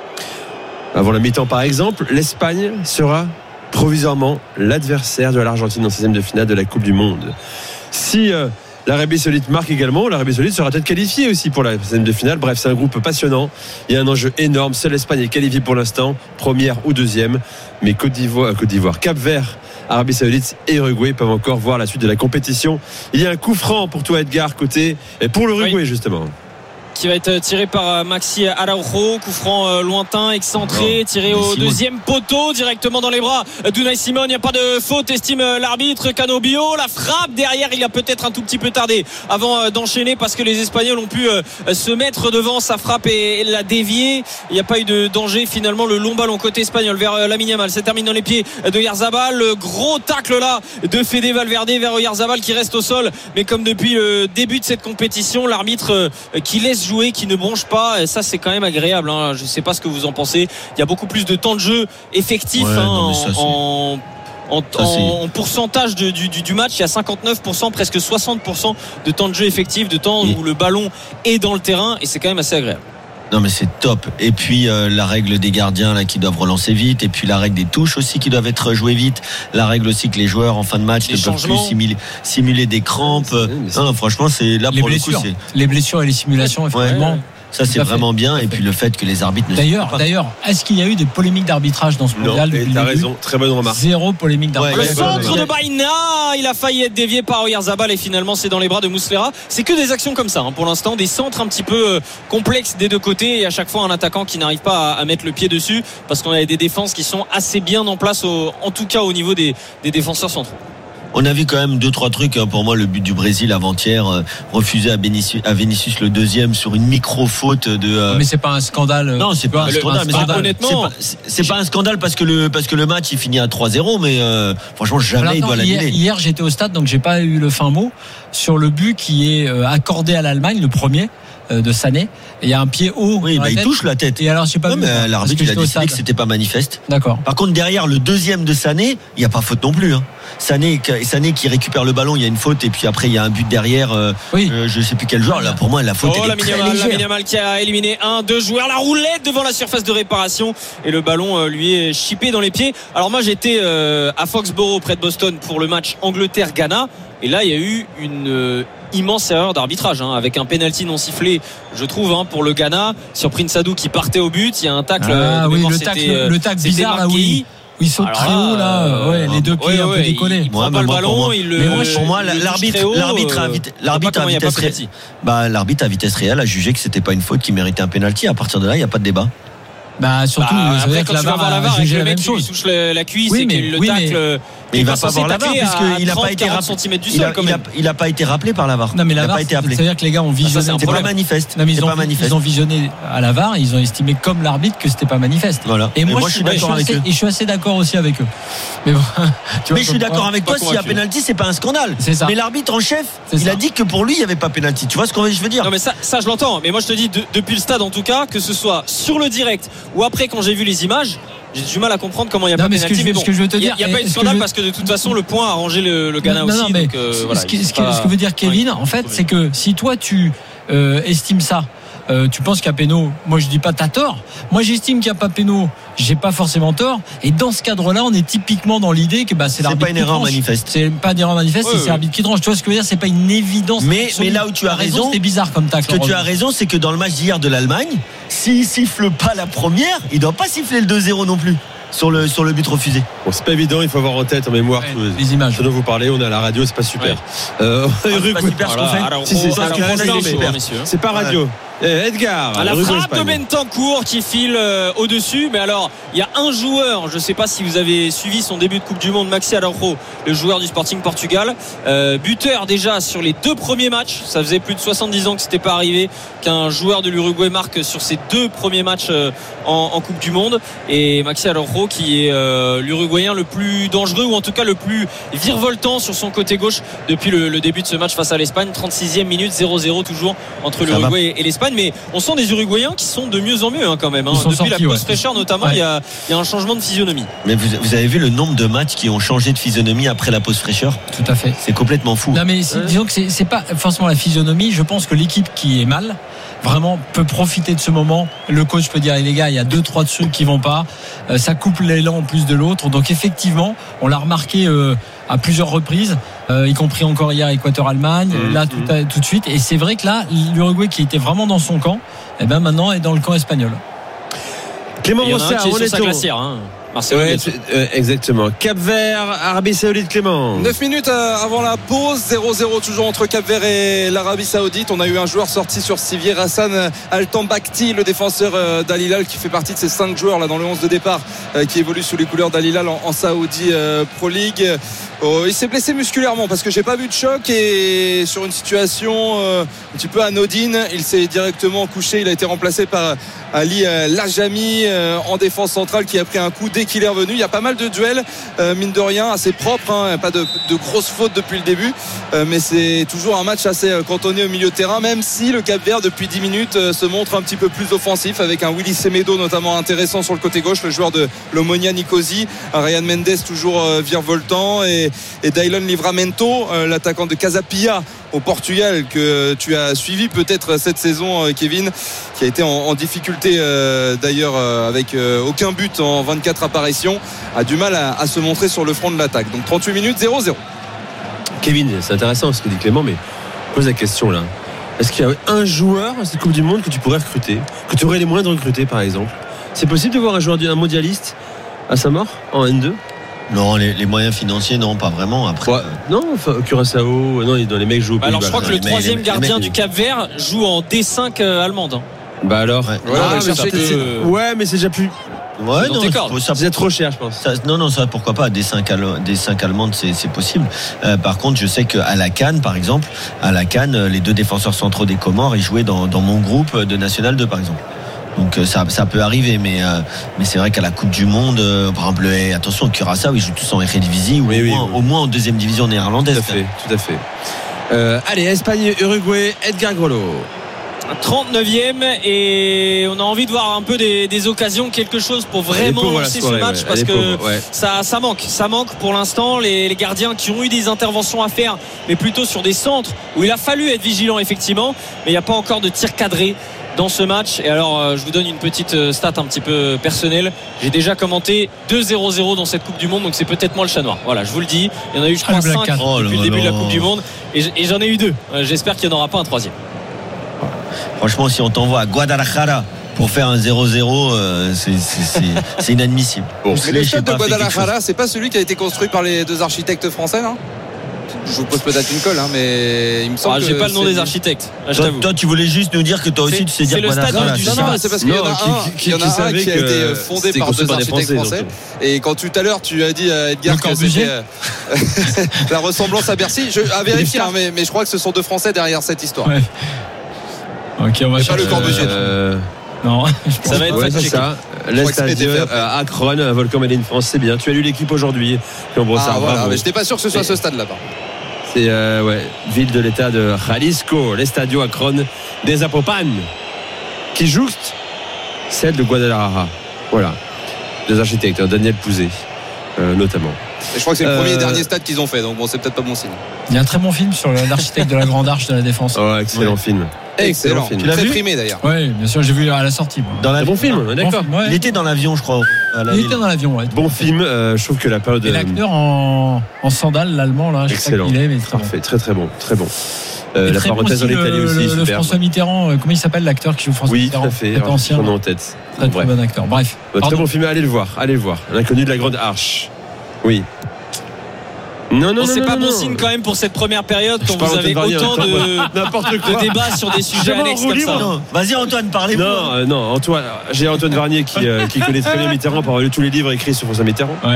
avant la mi-temps par exemple, l'Espagne sera provisoirement l'adversaire de l'Argentine en seizième de finale de la Coupe du Monde. Si euh, l'Arabie Saoudite marque également, l'Arabie Saoudite sera peut-être qualifiée aussi pour la seizième de finale. Bref, c'est un groupe passionnant. Il y a un enjeu énorme. Seule l'Espagne est qualifiée pour l'instant, première ou deuxième. Mais Côte d'Ivoire, Côte d'Ivoire, Cap-Vert, Arabie Saoudite et Uruguay peuvent encore voir la suite de la compétition. Il y a un coup franc pour toi, Edgar, côté pour l'Uruguay oui. justement. Qui va être tiré par Maxi Araujo, coup franc euh, lointain, excentré, oh, tiré au Simon. Deuxième poteau, directement dans les bras d'Unai Simon. Il n'y a pas de faute, estime l'arbitre. Canobio, la frappe derrière, il a peut-être un tout petit peu tardé avant euh, d'enchaîner parce que les Espagnols ont pu euh, se mettre devant sa frappe et, et la dévier. Il n'y a pas eu de danger finalement. Le long ballon côté espagnol vers euh, Lamine Yamal, ça termine dans les pieds de Oyarzabal. Le gros tacle là de Fede Valverde vers Oyarzabal qui reste au sol. Mais comme depuis le début de cette compétition, l'arbitre euh, qui laisse jouer, qui ne bronche pas, et ça c'est quand même agréable hein. Je ne sais pas ce que vous en pensez. Il y a beaucoup plus de temps de jeu effectif ouais, hein, non, ça, en, en, ça, en, en pourcentage de, du, du match. Il y a cinquante-neuf pour cent, presque soixante pour cent de temps de jeu effectif, de temps oui. où le ballon est dans le terrain, et c'est quand même assez agréable. Non mais c'est top. Et puis euh, la règle des gardiens là qui doivent relancer vite, et puis la règle des touches aussi qui doivent être jouées vite. La règle aussi que les joueurs en fin de match les ne peuvent plus simuler, simuler des crampes. Ouais, c'est, c'est... Non, franchement c'est là les pour blessures. le coup c'est les blessures et les simulations effectivement. Ouais, ouais. Ça c'est vraiment bien, et puis le fait que les arbitres ne d'ailleurs pas... d'ailleurs est-ce qu'il y a eu des polémiques d'arbitrage dans ce mondial? Non, t'as raison, très bonne remarque. Zéro polémique d'arbitrage. Ouais, le centre de Baïna, il a failli être dévié par Oyarzabal et finalement c'est dans les bras de Muslera. C'est que des actions comme ça hein, pour l'instant, des centres un petit peu complexes des deux côtés, et à chaque fois un attaquant qui n'arrive pas à, à mettre le pied dessus parce qu'on a des défenses qui sont assez bien en place au, en tout cas au niveau des, des défenseurs centraux. On a vu quand même deux trois trucs hein. Pour moi le but du Brésil avant-hier euh, refusé à Vinicius, à Vinicius le deuxième sur une micro faute de euh... mais c'est pas un scandale. Non c'est pas un scandale, mais c'est honnêtement c'est pas, c'est, c'est pas un scandale parce que le parce que le match il finit à trois zéro, mais euh, franchement jamais alors, il doit non, l'annuler. Hier, hier j'étais au stade donc j'ai pas eu le fin mot sur le but qui est euh, accordé à l'Allemagne, le premier de Sané. Il y a un pied haut. Oui, bah il touche la tête. Et alors, je sais pas. Non, vu, mais l'arbitre il a décidé que c'était pas manifeste. D'accord. Par contre, derrière le deuxième de Sané, il y a pas faute non plus. Hein. Sané, Sané qui récupère le ballon, il y a une faute, et puis après il y a un but derrière. Euh, oui. Euh, je sais plus quel joueur. Là, pour moi, la faute. Oh, elle la est très Yamal, légère. La Yamal qui a éliminé un, deux joueurs. La roulette devant la surface de réparation, et le ballon euh, lui est chippé dans les pieds. Alors moi, j'étais euh, à Foxborough près de Boston pour le match Angleterre-Ghana, et là, il y a eu une euh, immense erreur d'arbitrage hein, avec un penalty non sifflé, je trouve, hein, pour le Ghana sur Prince Adou qui partait au but. Il y a un tacle. Ah, de oui, mémoire, le c'était, tacle, euh, le tacle bizarre là, oui. Il saute alors très haut là, euh, ouais, les deux pieds ouais, un ouais, peu décollés. Il, il prend pas le ballon, moi, il le. Mais moi, pour moi, l'arbitre, haut, l'arbitre, à, vite, l'arbitre à vitesse réelle, bah, l'arbitre à vitesse réelle a jugé que c'était pas une faute qui méritait un penalty. À partir de là, il n'y a pas de débat. Bah surtout, bah, je veux dire que la V A R a, a jugé la le mec même chose. Il touche le, la cuisse oui, et mais, qu'il le oui, tacle. Mais, mais il va pas voir la V A R puisqu'il n'a pas été rappelé. Il a, il, a, il a pas été rappelé par la V A R. Non mais la V A R, pas été appelé. C'est-à-dire que les gars ont visionné. C'est pas manifeste. Non mais ils ont, pas manifeste. Ils ont visionné à la V A R, ils ont estimé comme l'arbitre que c'était pas manifeste. Voilà. Et moi, je suis d'accord avec eux. Et je suis assez d'accord aussi avec eux. Mais bon, mais je suis d'accord avec toi. S'il y a penalty, c'est pas un scandale. Mais l'arbitre en chef, il a dit que pour lui, il y avait pas penalty. Tu vois ce que je veux dire? Non mais ça, ça je l'entends. Mais moi, je te dis depuis le stade en tout cas, que ce soit sur le direct ou après quand j'ai vu les images. J'ai du mal à comprendre comment il n'y a non, pas de pénalty. Mais bon, il n'y a, a pas eu de scandale parce que de toute façon, le point a arrangé le, le Ghana non, aussi. Non, mais donc, euh, voilà, ce, qui, ce, pas... ce que veut dire Kevin, en fait, c'est que si toi, tu euh, estimes ça, euh, tu penses qu'il y a péno, moi je dis pas t'as tort. Moi j'estime qu'il n'y a pas péno, j'ai pas forcément tort. Et dans ce cadre-là, on est typiquement dans l'idée que bah, c'est l'arbitre. C'est pas une erreur manifeste. C'est pas une erreur manifeste, ouais, c'est ouais. l'arbitre qui tranche. Tu vois ce que je veux dire? C'est pas une évidence. Mais, mais là où tu as raison, c'est bizarre comme tacle. Ce que tu as raison, c'est que dans le match d'hier de l'Allemagne, s'il siffle pas la première, il doit pas siffler le deux zéro non plus. sur le, sur le but refusé. Bon, c'est pas évident, il faut avoir en tête, en mémoire, Ouais, tous les images. ce dont vous parlez. On est à la radio, c'est pas super. Ouais. Euh, Ah, c'est pas Uruguay- super ce qu'on Voilà, fait. alors, Si, c'est on- ça, alors, c'est on super, se mais- lance, messieurs. C'est pas radio. Eh, Edgar, À la Uruguay, frappe de Espagne. Bentancur qui file euh, au-dessus. Mais alors, il y a un joueur, je ne sais pas si vous avez suivi son début de Coupe du Monde, Maxi Araujo, le joueur du Sporting Portugal, euh, buteur déjà sur les deux premiers matchs. Ça faisait plus de soixante-dix ans que ce n'était pas arrivé qu'un joueur de l'Uruguay marque sur ses deux premiers matchs euh, en, en Coupe du Monde. Et Maxi Araujo qui est euh, l'Uruguayen le plus dangereux, ou en tout cas le plus virevoltant sur son côté gauche depuis le, le début de ce match face à l'Espagne. trente-sixième minute, zéro zéro toujours entre l'Uruguay et l'Espagne. Mais on sent des Uruguayens qui sont de mieux en mieux hein, quand même. Hein. Ils sont Depuis sortis, la pause ouais. fraîcheur notamment, Ouais. il y, a, il y a un changement de physionomie. Mais vous, vous avez vu le nombre de matchs qui ont changé de physionomie après la pause fraîcheur? Tout à fait. C'est complètement fou. Non mais c'est- disons que c'est, c'est pas forcément la physionomie. Je pense que l'équipe qui est mal vraiment peut profiter de ce moment. Le coach peut dire les gars, il y a deux trois trucs qui vont pas. Euh, ça coupe l'élan en plus de l'autre. Donc effectivement, on l'a remarqué euh, à plusieurs reprises, euh, y compris encore hier Équateur-Allemagne. Mmh, là tout, à- tout de suite. Et c'est vrai que là, l'Uruguay qui était vraiment dans son camp, et ben maintenant est dans le camp espagnol. Clément Il y en a un Brossard, qui est on sur est sa au- glacière. Hein. Marcelo Ouais, Bielsa. tu- euh, exactement. Cap-Vert, Arabie Saoudite, Clément. neuf minutes avant la pause, zéro zéro toujours entre Cap-Vert et l'Arabie Saoudite. On a eu un joueur sorti sur Sivier, Hassan Altambakti, le défenseur d'Al Hilal, qui fait partie de ces cinq joueurs là dans le onze de départ qui évolue sous les couleurs d'Al Hilal en, en Saudi Pro League. Oh, il s'est blessé musculairement parce que j'ai pas vu de choc, et sur une situation euh, un petit peu anodine, il s'est directement couché. Il a été remplacé par Ali Lajami euh, en défense centrale, qui a pris un coup dès qu'il est revenu. Il y a pas mal de duels, euh, mine de rien, assez propres, hein, pas de, de grosses fautes depuis le début, euh, mais c'est toujours un match assez euh, cantonné au milieu de terrain, même si le Cap-Vert depuis dix minutes euh, se montre un petit peu plus offensif, avec un Willy Semedo notamment intéressant sur le côté gauche, le joueur de l'Omonia Nicosie, un Ryan Mendes toujours euh, virevoltant, et, et Dylan Livramento, euh, l'attaquant de Casapia au Portugal, que tu as suivi peut-être cette saison, Kevin, qui a été en, en difficulté euh, d'ailleurs euh, avec euh, aucun but en vingt-quatre apparitions, a du mal à, à se montrer sur le front de l'attaque. Donc trente-huit minutes, zéro zéro. Kevin, c'est intéressant ce que dit Clément, mais pose la question là. Est-ce qu'il y a un joueur à cette Coupe du Monde que tu pourrais recruter, que tu aurais les moyens de recruter par exemple? C'est possible de voir un joueur, un mondialiste à sa mort en N deux? Non, les, les moyens financiers, non, pas vraiment. Après, Ouais. Non, enfin, Curaçao, non, dans les mecs jouent au Bah alors je Pays-Bas. crois que le les mecs, troisième les mecs, gardien les du mecs. Cap-Vert joue en D cinq euh, allemande. hein. Bah alors. Ouais. Voilà, on va Ah, le mais chercher peut-être que- c'est- ouais, mais c'est déjà plus. ouais, dans non, tes cordes. ça, C'est trop cher, je pense. ça- non, non, ça, pourquoi pas. Des cinq des cinq allemandes, c'est, c'est possible. Euh, par contre, je sais qu'à la CAN, par exemple, à la CAN, les deux défenseurs centraux des Comores, ils jouaient dans, dans mon groupe de National deux, par exemple. Donc euh, ça, ça peut arriver, mais euh, mais c'est vrai qu'à la Coupe du Monde, euh, par exemple, eh, attention, Curaçao, ils jouent tous en Eredivisie, ou Oui, au, oui, moins, oui. au moins en deuxième division néerlandaise. Tout à fait, tout à fait. Euh, allez, Espagne, Uruguay, Edgar Grollo. trente-neuvième, et on a envie de voir un peu des, des occasions, quelque chose pour vraiment pauvre, la lancer soirée, ce match, ouais. parce Elle est que pauvre, ouais. ça, ça manque ça manque pour l'instant. Les, les gardiens qui ont eu des interventions à faire, mais plutôt sur des centres où il a fallu être vigilant effectivement, mais il n'y a pas encore de tir cadré dans ce match. Et alors euh, je vous donne une petite euh, stat un petit peu personnelle. J'ai déjà commenté deux zéro zéro dans cette Coupe du Monde, donc c'est peut-être moi le chat noir. Voilà, je vous le dis. Il y en a eu je Ah, crois le Black cinq Cat. Oh depuis là le début de la là. Coupe du Monde, et, j- et j'en ai eu deux. Euh, J'espère qu'il n'y en aura pas un troisième. Franchement, si on t'envoie à Guadalajara pour faire un zéro zéro, euh, c'est, c'est, c'est, c'est inadmissible. Bon, Mais le Je sais stade de pas, fait quelque Guadalajara, c'est pas celui qui a été construit par les deux architectes français, non? Je vous pose peut-être une colle, hein, mais il me semble Ah, que j'ai pas le nom c'est- des architectes. Ah, je Toi, t'avoue. toi, tu voulais juste nous dire que toi aussi C'est- tu sais dire c'est le stade Guadalajara. du c'est Non, ça. non, c'est parce qu'il y en a Non, un qui- qui, qui- il y en qui a un savait qui a que été euh, fondé c'était par construit deux par des architectes Français, français. donc. Et quand tout à l'heure tu as dit à Edgar Le que Corbusier. c'était euh, la ressemblance à Bercy, je, à vérifier, hein, mais, mais je crois que ce sont deux Français derrière cette histoire. Ouais. Ok, on va C'est pas le chercher. Corbusier. Euh, Non, je pense Ça va être ouais, c'est fact-checké. ça. crois que ça a été L'Estadio fait après. à Akron, à Volcan Made in France, c'est bien. Tu as lu l'équipe aujourd'hui, Clément Brossard. Ah voilà, bravo. mais j'étais pas sûr que ce soit à ce stade-là. C'est euh, ouais, ville de l'état de Jalisco, l'Estadio Akron des Zapopan, qui jouxte celle de Guadalajara. Voilà, des architectes, hein, Daniel Pouzet, euh, notamment. Et je crois que c'est le Euh, premier et dernier stade qu'ils ont fait, donc bon, c'est peut-être pas bon signe. Il y a un très bon film sur l'architecte de la Grande Arche de la Défense. Oh, excellent Ouais. film. Excellent. film. Tu l'as Très vu primé d'ailleurs. Oui, bien sûr, j'ai vu à la sortie. Moi. Dans C'est un l'avion. bon film, Bon d'accord. film, ouais. Il était dans l'avion, je crois. à la Il ville. était dans l'avion, ouais. Bon film, euh, je trouve que la période. Et l'acteur en, en sandales, l'allemand, là, je sais pas Excellent. qui il est, mais très bon. Parfait, très très bon, très bon. Euh, Et la très bon parenthèse en aussi, Italie le, aussi, le, le superbe. François Mitterrand, euh, comment il s'appelle l'acteur qui joue François Oui, Mitterrand tout à fait. Cet ancien, Son nom en tête. très, très Bref. bon acteur. Bref. Euh, Très Pardon. bon film, allez le voir, allez le voir. L'inconnu de la Grande Arche. Oui. Non, non, Bon, non. c'est non, pas non, bon non. signe quand même pour cette première période Je quand parle vous avez Antoine autant Varian, de, n'importe de quoi. débats sur des sujets Vraiment, annexes roue comme libre, ça. Non. Vas-y Antoine, parlez-vous. Non, euh, non, Antoine, j'ai Antoine Varnier qui, euh, qui connaît très bien Mitterrand par tous les livres écrits sur François Mitterrand. Ouais.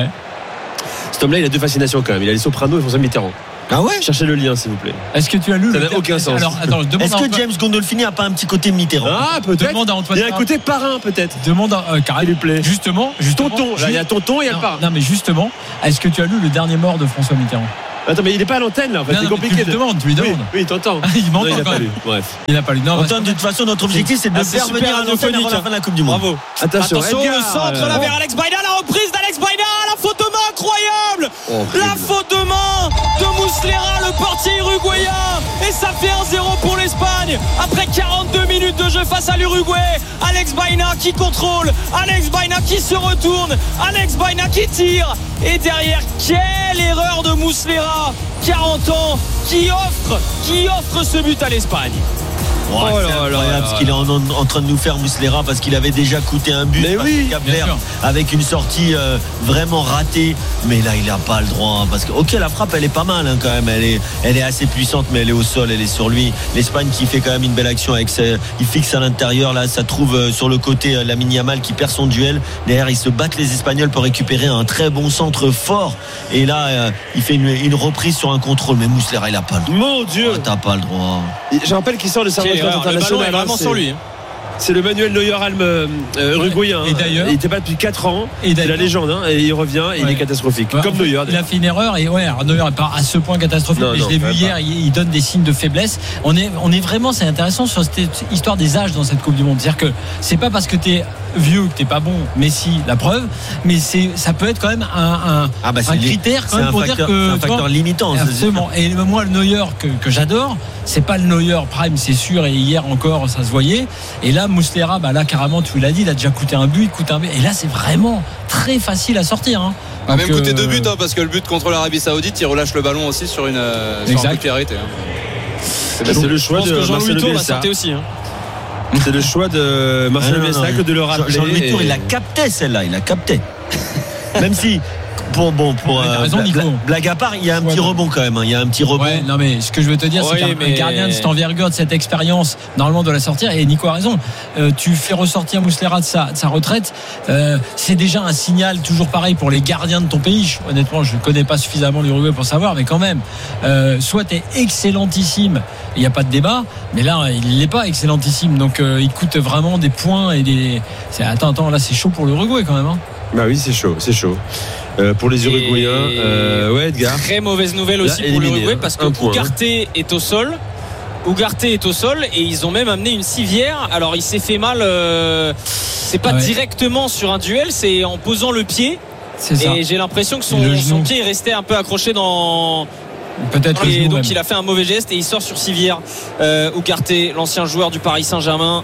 Cet homme-là, il a deux fascinations quand même. Il a les Sopranos et François Mitterrand. Ah ouais. Cherchez le lien, s'il vous plaît. Est-ce que tu as lu Ça le n'a aucun sens. Alors, attends, je demande Est-ce à que Antoine- James Gandolfini a pas un petit côté Mitterrand? Ah, peut-être. demande à Antoine Il y a un Parra- côté parrain, peut-être. demande à euh, Karim, S'il vous plaît. justement, justement, Tonton. Là, il y a tonton et il y a le non, parrain. non, mais justement, est-ce que tu as lu le dernier mort de François Mitterrand? Attends, mais il n'est pas à l'antenne, là, en fait. Non, C'est non, mais compliqué. tu lui de- demandes, tu lui Oui, demandes. oui, t'entends. Il Non, m'entend il n'a quand pas même. lu. Bref. Il n'a pas lu. Non, Antoine, parce de toute façon, notre objectif, c'est de Ah, le c'est faire super venir à l'antenne avant radiophonique. la fin de la Coupe du Monde. Bravo. Attention, Attention, Edgar. le centre là vers Alex Baina, la reprise d'Alex Baina, la faute de main incroyable. La faute de main de Muslera, le portier uruguayen. Et ça fait un zéro pour l'Espagne. Après quarante-deux minutes de jeu face à l'Uruguay, Alex Baina qui contrôle, Alex Baina qui se retourne, Alex Baina qui tire. Et derrière, quelle erreur de Muslera, quarante ans, qui offre, qui offre ce but à l'Espagne. Oh, Oh c'est là là incroyable là ce qu'il est en, en train de nous faire Muslera, parce qu'il avait déjà coûté un but Mais face oui, au Cap bien Vert sûr. avec une sortie euh, vraiment ratée, mais là il n'a pas le droit, hein, parce que ok, la frappe elle est pas mal, hein, quand même, elle est, elle est assez puissante, mais elle est au sol, elle est sur lui. L'Espagne qui fait quand même une belle action avec ses, il fixe à l'intérieur, là ça trouve euh, sur le côté euh, Lamine Yamal qui perd son duel. Derrière ils se battent les Espagnols pour récupérer un très bon centre fort, et là euh, il fait une, une reprise sur un contrôle, mais Muslera il a pas le droit. Mon Dieu. Oh, t'as pas le droit. Je rappelle qu'il sort de sa Quelle retraite erreur. Le ballon est internationale. hein, vraiment c'est- sur lui. C'est le Manuel Neuer Alm euh, uruguayen. Et d'ailleurs- il n'était pas depuis quatre ans. Et C'est d'ailleurs- la légende, hein, et il revient et il Ouais. est catastrophique. Ouais, Comme en fait, Neuer. Il a fait une erreur et ouais, alors Neuer n'est pas à ce point catastrophique, Non, mais non, je l'ai vu quand même hier, pas. il, il donne des signes de faiblesse. On est, on est vraiment, c'est intéressant sur cette histoire des âges dans cette Coupe du Monde. C'est-à-dire que c'est pas parce que t'es vieux que t'es pas bon, Messi, la preuve, mais c'est, ça peut être quand même un, un, Ah bah, c'est un li- critère quand c'est même un pour facteur, dire que. c'est un tu facteur vois, limitant. c'est- absolument. Et moi, le Neuer que, que j'adore, c'est pas le Neuer Prime, c'est sûr. Et hier encore, ça se voyait. Et là, Muslera, bah là, carrément, tu l'as dit, il a déjà coûté un but, il coûte un but. Et là, c'est vraiment très facile à sortir. Hein. A même Donc, coûté euh, deux buts, hein, parce que le but contre l'Arabie Saoudite, il relâche le ballon aussi sur une, euh, sur Exact. un coup qui est arrêté. hein. C'est c'est le Je choix pense de que Jean-Louis Marcelo Tour l'a Bielsa. sorti aussi. hein. C'est le choix de Marcelo Ah, non, non, Bielsa non, que de le rappeler. Jean-Louis Tour, et- il a capté celle-là, il a capté. Même si, pour, bon, pour, Mais t'as euh, raison, bla- Nico. bla- blague à part, il y a un Ouais, petit mais- rebond quand même, hein, il y a un petit rebond. Ouais, non mais ce que je veux te dire, Oui, c'est qu'un mais- un gardien de cette envergure, de cette expérience, normalement doit la sortir. Et Nico a raison. Euh, tu fais ressortir Muslera de sa, de sa retraite, euh, c'est déjà un signal toujours pareil pour les gardiens de ton pays. Je- honnêtement, je ne connais pas suffisamment l'Uruguay pour savoir, mais quand même, euh, soit tu es excellentissime, il n'y a pas de débat, mais là, il n'est pas excellentissime. Donc, euh, il coûte vraiment des points et des. C'est, attends, attends, là, c'est chaud pour l'Uruguay quand même. Hein. Bah oui, c'est chaud, c'est chaud. Euh, pour les Uruguayens, Et- euh, ouais, Edgar. Très mauvaise nouvelle Là, aussi pour éliminé, l'Uruguay hein. parce que Un point, Ugarte est au sol. Ugarte est au sol et ils ont même amené une civière. Alors il s'est fait mal. euh, c'est pas Ah ouais. directement sur un duel, c'est en posant le pied. C'est ça. Et j'ai l'impression que son, Le genou. son pied est resté un peu accroché dans. Peut-être le Et genou donc même. il a fait un mauvais geste et il sort sur civière. Euh, Ugarte, l'ancien joueur du Paris Saint-Germain,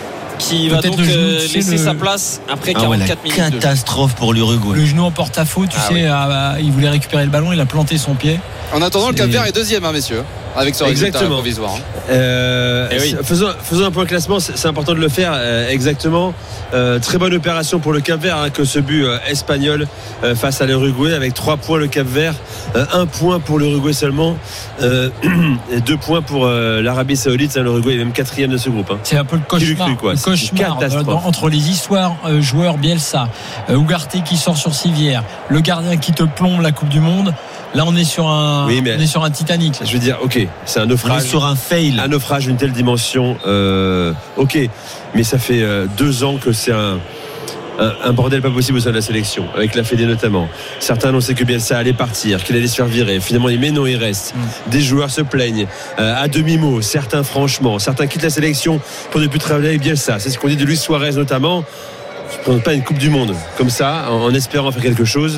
qui va Peut-être donc le genou, euh, tu sais, laisser le- sa place après Ah ouais, la quarante-quatre minutes. de jeu. catastrophe pour l'Uruguay. Le genou en porte-à-faux, tu Ah sais, oui. à- à- il voulait récupérer le ballon, il a planté son pied. En attendant, le C'est- Cap Vert est deuxième, hein, messieurs, avec ce résultat Exactement. provisoire. hein. Euh, Eh oui. faisons, faisons un point classement, c'est c'est important de le faire. euh, exactement. Euh, très bonne opération pour le Cap-Vert, hein, que ce but euh, espagnol euh, face à l'Uruguay, avec trois points le Cap-Vert, euh, un point pour l'Uruguay seulement, euh, et deux points pour euh, l'Arabie Saoudite. Hein, L'Uruguay est même quatrième de ce groupe. Hein. C'est un peu le Qui l'eût cauchemar, cru, quoi. le C'est une cauchemar catastrophe. dans- entre les histoires euh, joueurs Bielsa, euh, Ugarte qui sort sur civière, le gardien qui te plombe la Coupe du Monde. Là, on est sur un, Oui, mais- on est sur un Titanic. là. Je veux dire, ok, c'est un On est naufrage. sur un fail. Un naufrage d'une telle dimension, euh, ok, mais ça fait euh, deux ans que c'est un, un, un bordel pas possible au sein de la sélection, avec la Fédé notamment. Certains annonçaient que Bielsa allait partir, qu'il allait se faire virer. Finalement, mais non, il reste. Mm. Des joueurs se plaignent euh, à demi-mot, certains franchement, certains quittent la sélection pour ne plus travailler avec Bielsa. C'est ce qu'on dit de Luis Suarez notamment. Je ne prends pas une Coupe du Monde comme ça, en, en espérant faire quelque chose.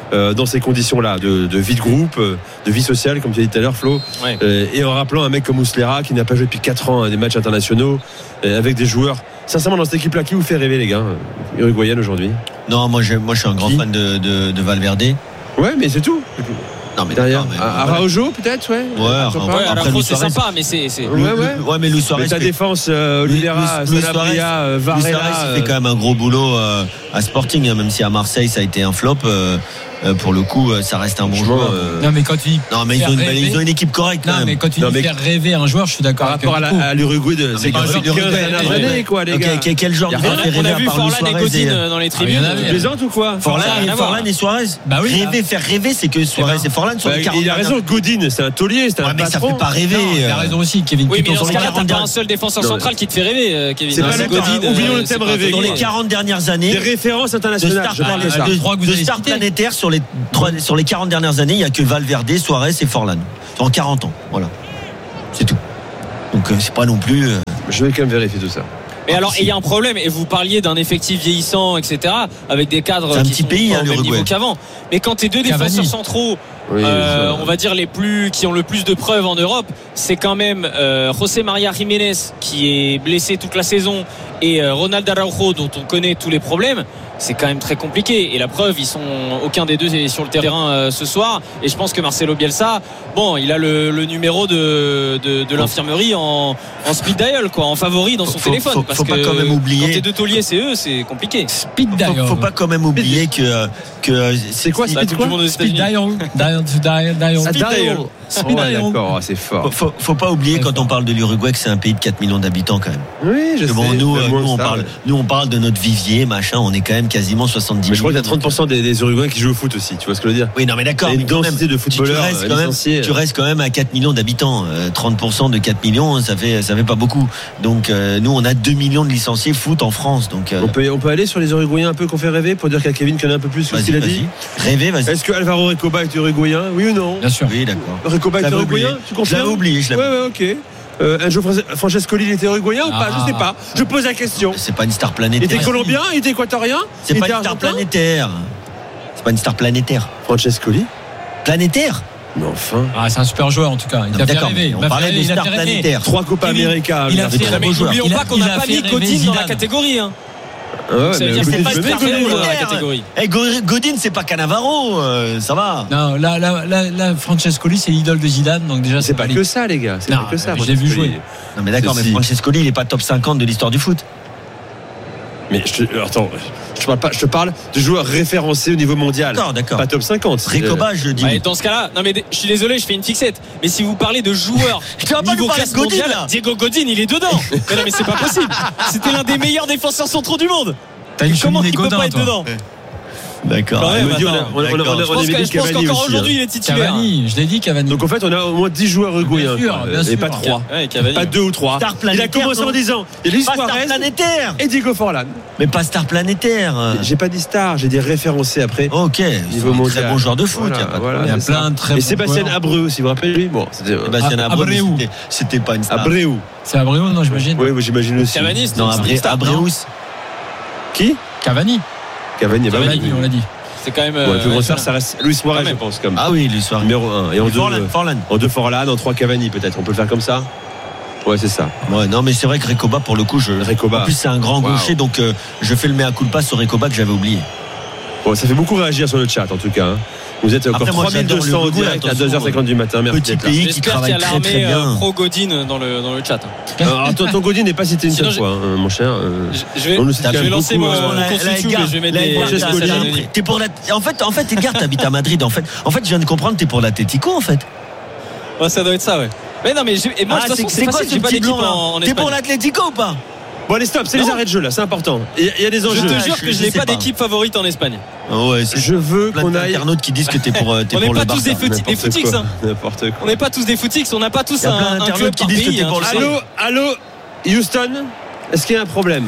euh, dans ces conditions-là, de, de vie de groupe, de vie sociale, comme tu as dit tout à l'heure, Flo. Ouais. Euh, et en rappelant un mec comme Muslera qui n'a pas joué depuis quatre ans à des matchs internationaux, euh, avec des joueurs. Sincèrement, dans cette équipe-là, qui vous fait rêver, les gars, uruguayen aujourd'hui? Non, moi je, moi je suis un grand Qui fan de, de, de Valverde. Ouais, mais c'est tout. Non, mais derrière, mais, à, à Araujo peut-être, ouais. Ouais, Pourquoi pas. Ouais, Après, Araujo, Luis c'est Suarez. sympa, mais c'est. c'est... Ouais, ouais. ouais, mais Luis Suarez. Mais ta fait- défense, euh, Oliveira, Luis- Luis Sanabria, euh, Luis Varela. Suarez, il euh, fait quand même un gros boulot euh, à Sporting, hein, même si à Marseille ça a été un flop. euh, euh, pour le coup, euh, ça reste un bon franchement, joueur. euh, Non, mais quand tu dis Non, mais ils faire ont, une, rêver- ils ont une équipe correcte. Non, quand même. mais quand tu Non, dis mais- faire rêver un joueur, je suis d'accord Par avec rapport à, Nico. la, à l'Uruguay de ces mais quinze quand je- dernières Ouais, années, quoi, les Ok, gars. quel, quel genre Y a de rien, fait On rêver a à vu part Luis Forlan et Suarez Godin et- euh, dans les Ah, il y tribunes. en avait. Tu plaisantes ou quoi? Forlan, Ça a rien et, à voir. Forlan et Suarez. Bah oui, rêver, faire rêver, c'est que Suarez ben, et Forlan sont Bah, les quarante il a raison, Godin, c'est un taulier, c'est un Ouais, mais ça patron. fait pas rêver. Non, il a euh, raison aussi, Kevin. Oui, mais Plutôt dans sur ce les cas-là, quarante t'as pas un seul défenseur Non, central qui te fait rêver, euh, Kevin. C'est Non, pas le Godin, thème. Oublions euh, le c'est thème pas rêver. Dans les tourné. quarante dernières années, Des références de internationales, stars, je parle de ça. les trois que vous de avez stars cités. planétaires sur les, trois, sur les quarante dernières années, il n'y a que Valverde, Suarez et Forlan. En quarante ans. Voilà. C'est tout. Donc euh, c'est pas non plus. euh, Je vais quand même vérifier tout ça. Mais alors, il y a un problème, et vous parliez d'un effectif vieillissant, et cetera, avec des cadres C'est un qui petit sont pays, pas hein, au même l'Uruguay. niveau qu'avant. Mais quand tes deux Cavani. défenseurs centraux, Oui, euh, ça- on va dire les plus, qui ont le plus de preuves en Europe, c'est quand même euh, José María Jiménez qui est blessé toute la saison et euh, Ronald Araujo dont on connaît tous les problèmes. C'est quand même très compliqué. Et la preuve, ils sont aucun des deux est sur le terrain euh, ce soir. Et je pense que Marcelo Bielsa, bon, il a le, le numéro de, de, de l'infirmerie en, en speed dial, quoi, en favori dans son Faut- téléphone. faut- parce faut pas que quand même oublier- quand tes deux tauliers, c'est eux, c'est compliqué. Speed Faut, dial. faut pas quand même oublier que que C'est quoi, C'est la Speed Coupe quoi du Monde aux Speed États-Unis. dial. Dial, dial, dial. Ah, dial. Speed Ouais, dial. d'accord, c'est fort. faut, faut, faut pas oublier quand on parle de l'Uruguay que c'est un pays de quatre millions d'habitants quand même. Oui, je Que sais. bon, nous, même euh, moins nous, on que ça, parle, mais- nous on parle de notre vivier, machin. On est quand même quasiment soixante-dix Mais je crois qu'il y a millions. trente pour cent des, des Uruguayens qui jouent au foot aussi, tu vois ce que je veux dire? Oui, non, mais d'accord. Il y a mais une quand même, densité de tu- tu footballeurs restes quand même, licenciés. tu restes quand même à quatre millions d'habitants. Euh, trente pour cent de quatre millions, ça fait, ça fait pas beaucoup. Donc, euh, nous, on a deux millions de licenciés foot en France. Donc, euh, On peut, on peut aller sur les Uruguayens un peu qu'on fait rêver pour dire qu'à Kevin connaît un peu plus que ce vas-y, qu'il a vas-y. dit. Rêvez, vas-y. Est-ce que Alvaro Recoba est uruguayen? Oui ou non? Bien sûr. Oui, d'accord. Recoba est Je l'avais uruguayen? oublié. Tu Je confirmes? l'avais oublié, je l'avais Ouais, ouais, ok. Euh, Enzo Francescoli, il était uruguayen ou pas? Ah. Je sais pas. Je pose la question. C'est pas une star Il planétaire. était colombien? Il était équatorien? C'est Il pas était une star argentin? planétaire. C'est pas une star planétaire. Francescoli? Planétaire? Mais enfin. Ah, c'est un super joueur en tout cas. Il Non, t'a fait d'accord, rêver. mais on Il m'a parlait fait des rêver, il a stars fait rêver. planétaires. Trois Copa Kevin, América. il a lui, fait très rêver. beau Mais joueur. n'oublions Il a- pas qu'on il n'a a pas fait mis rêver Godin dans la Zidane. catégorie. Hein. Ah ouais, Ça veut mais dire que c'est Godin, pas je veux hyper bien faible Godin, dans moi. la catégorie. Eh, Go- Godin, c'est pas Cannavaro, euh, ça va. Non, là, là, là, là, Francescoli, c'est l'idole de Zidane, donc déjà, C'est pas valide. que ça, les gars. C'est Non, pas que ça. je l'ai vu Francescoli. jouer. Non, mais d'accord, mais Ceci. Francescoli, il est pas top cinquante de l'histoire du foot. Mais je te, attends, je te parle pas, je te parle de joueurs référencés au niveau mondial. D'accord, d'accord. Pas top cinquante. Recoba, je dis. Ouais, dans ce cas-là, non mais je suis désolé, je fais une fixette. Mais si vous parlez de joueurs Tu vas pas niveau nous parler de classe Godin, mondiale, là. Diego Godin, il est dedans. Mais non, mais c'est pas possible. C'était l'un des meilleurs défenseurs centraux du monde. T'as une Comment cheminée il peut Godin, pas être toi. dedans? D'accord. Quand même, me dit, on a- attends. on a- on a- on a- D'accord. on a Je pense mis que- je pense Cavani qu'encore aussi, aujourd'hui, hein. il est titulaire. Cavani, je l'ai dit, Cavani. Donc en fait, on a au moins dix joueurs uruguayens. Bien sûr, quoi. bien Et sûr. pas trois. Ouais, Cavani. Pas deux ou trois. Star Il a planétaire, commencé non. en disant il y a Luis Pas star Suarez planétaire. et Diego Forlan. Mais pas star planétaire. J'ai pas dit star, j'ai dit référencé après. Ok. Niveau Très mondial. bon joueur de foot. Voilà, y a pas de voilà, Il y a c'est plein ça. de très Et bons Sébastien joueurs. Abreu, si vous vous rappelez lui. Bon, c'était Sébastien Ah, Abreu, mais Abreu. c'était- c'était pas une star. Abreu. C'est Abreu, non, j'imagine. Oui, oui, j'imagine aussi. Cavani, c'était Non, une Abreu, star. Abreus. Qui? Cavani. Cavani, bah Cavani, oui. on l'a dit. C'est quand même. Bon, le plus euh, gros star, ça reste Luis Suarez, Quand je même. pense, comme Ah oui, le soir. numéro un. Et en deux, Forlan, euh, Forlan. en deux Forlan, en trois Cavani, peut-être. On peut le faire comme ça? Ouais, c'est ça. Ouais, non, mais c'est vrai que Recoba, pour le coup, je. Recoba. En plus, c'est un grand Wow. gaucher, donc euh, je fais le mea culpa sur Recoba que j'avais oublié. Bon, ça fait beaucoup réagir sur le chat, en tout cas. hein. Vous êtes encore Après, moi, trois mille deux cents j'adore en l'Uruguay, direct à attention, deux heures cinquante du matin. Merci Petit d'être là. pays qui J'espère qu'il y travaille a très très l'armée euh, bien. pro Godin dans le, dans le chat. Alors, ton, ton Godin n'est pas cité une Sinon, seule fois, hein, mon cher. euh, Je, je vais, On nous cite je quand vais même lancer beaucoup, mon, euh, mon Là, compte là, YouTube Edgar, et je vais mettre là, des, Edgar, des Francesco messages Godin. anonymes. T'es pour la... En fait, en fait, Edgar, t'habites à Madrid. En fait, en fait, je viens de comprendre, t'es pour l'Atlético, en fait. Ouais, ça doit être ça, ouais. Mais non, mais j'ai- et moi, de Ah, toute façon, c'est c'est quoi facile, ce j'ai pas petit d'équipe blanc en, en là T'es pour Espagne. l'Atlético ou pas? Bon, allez, stop, c'est les Non. arrêts de jeu là, c'est important. Il y, a- il y a des Je enjeux. te Ouais, jure je- que je je n'ai sais pas pas. d'équipe favorite en Espagne. Ouais, c'est Je veux plein qu'on aille. d'internautes qui disent que t'es pour, euh, t'es On n'est pour le pas tous Barça. des foot- des N'importe footix, quoi, hein. N'importe On quoi. n'est pas tous des footix, on n'a pas tous Y a un, plein un d'internautes club qui par disent que pays. t'es hein, pour tu le sais. Allô, allô, Houston, est-ce qu'il y a un problème?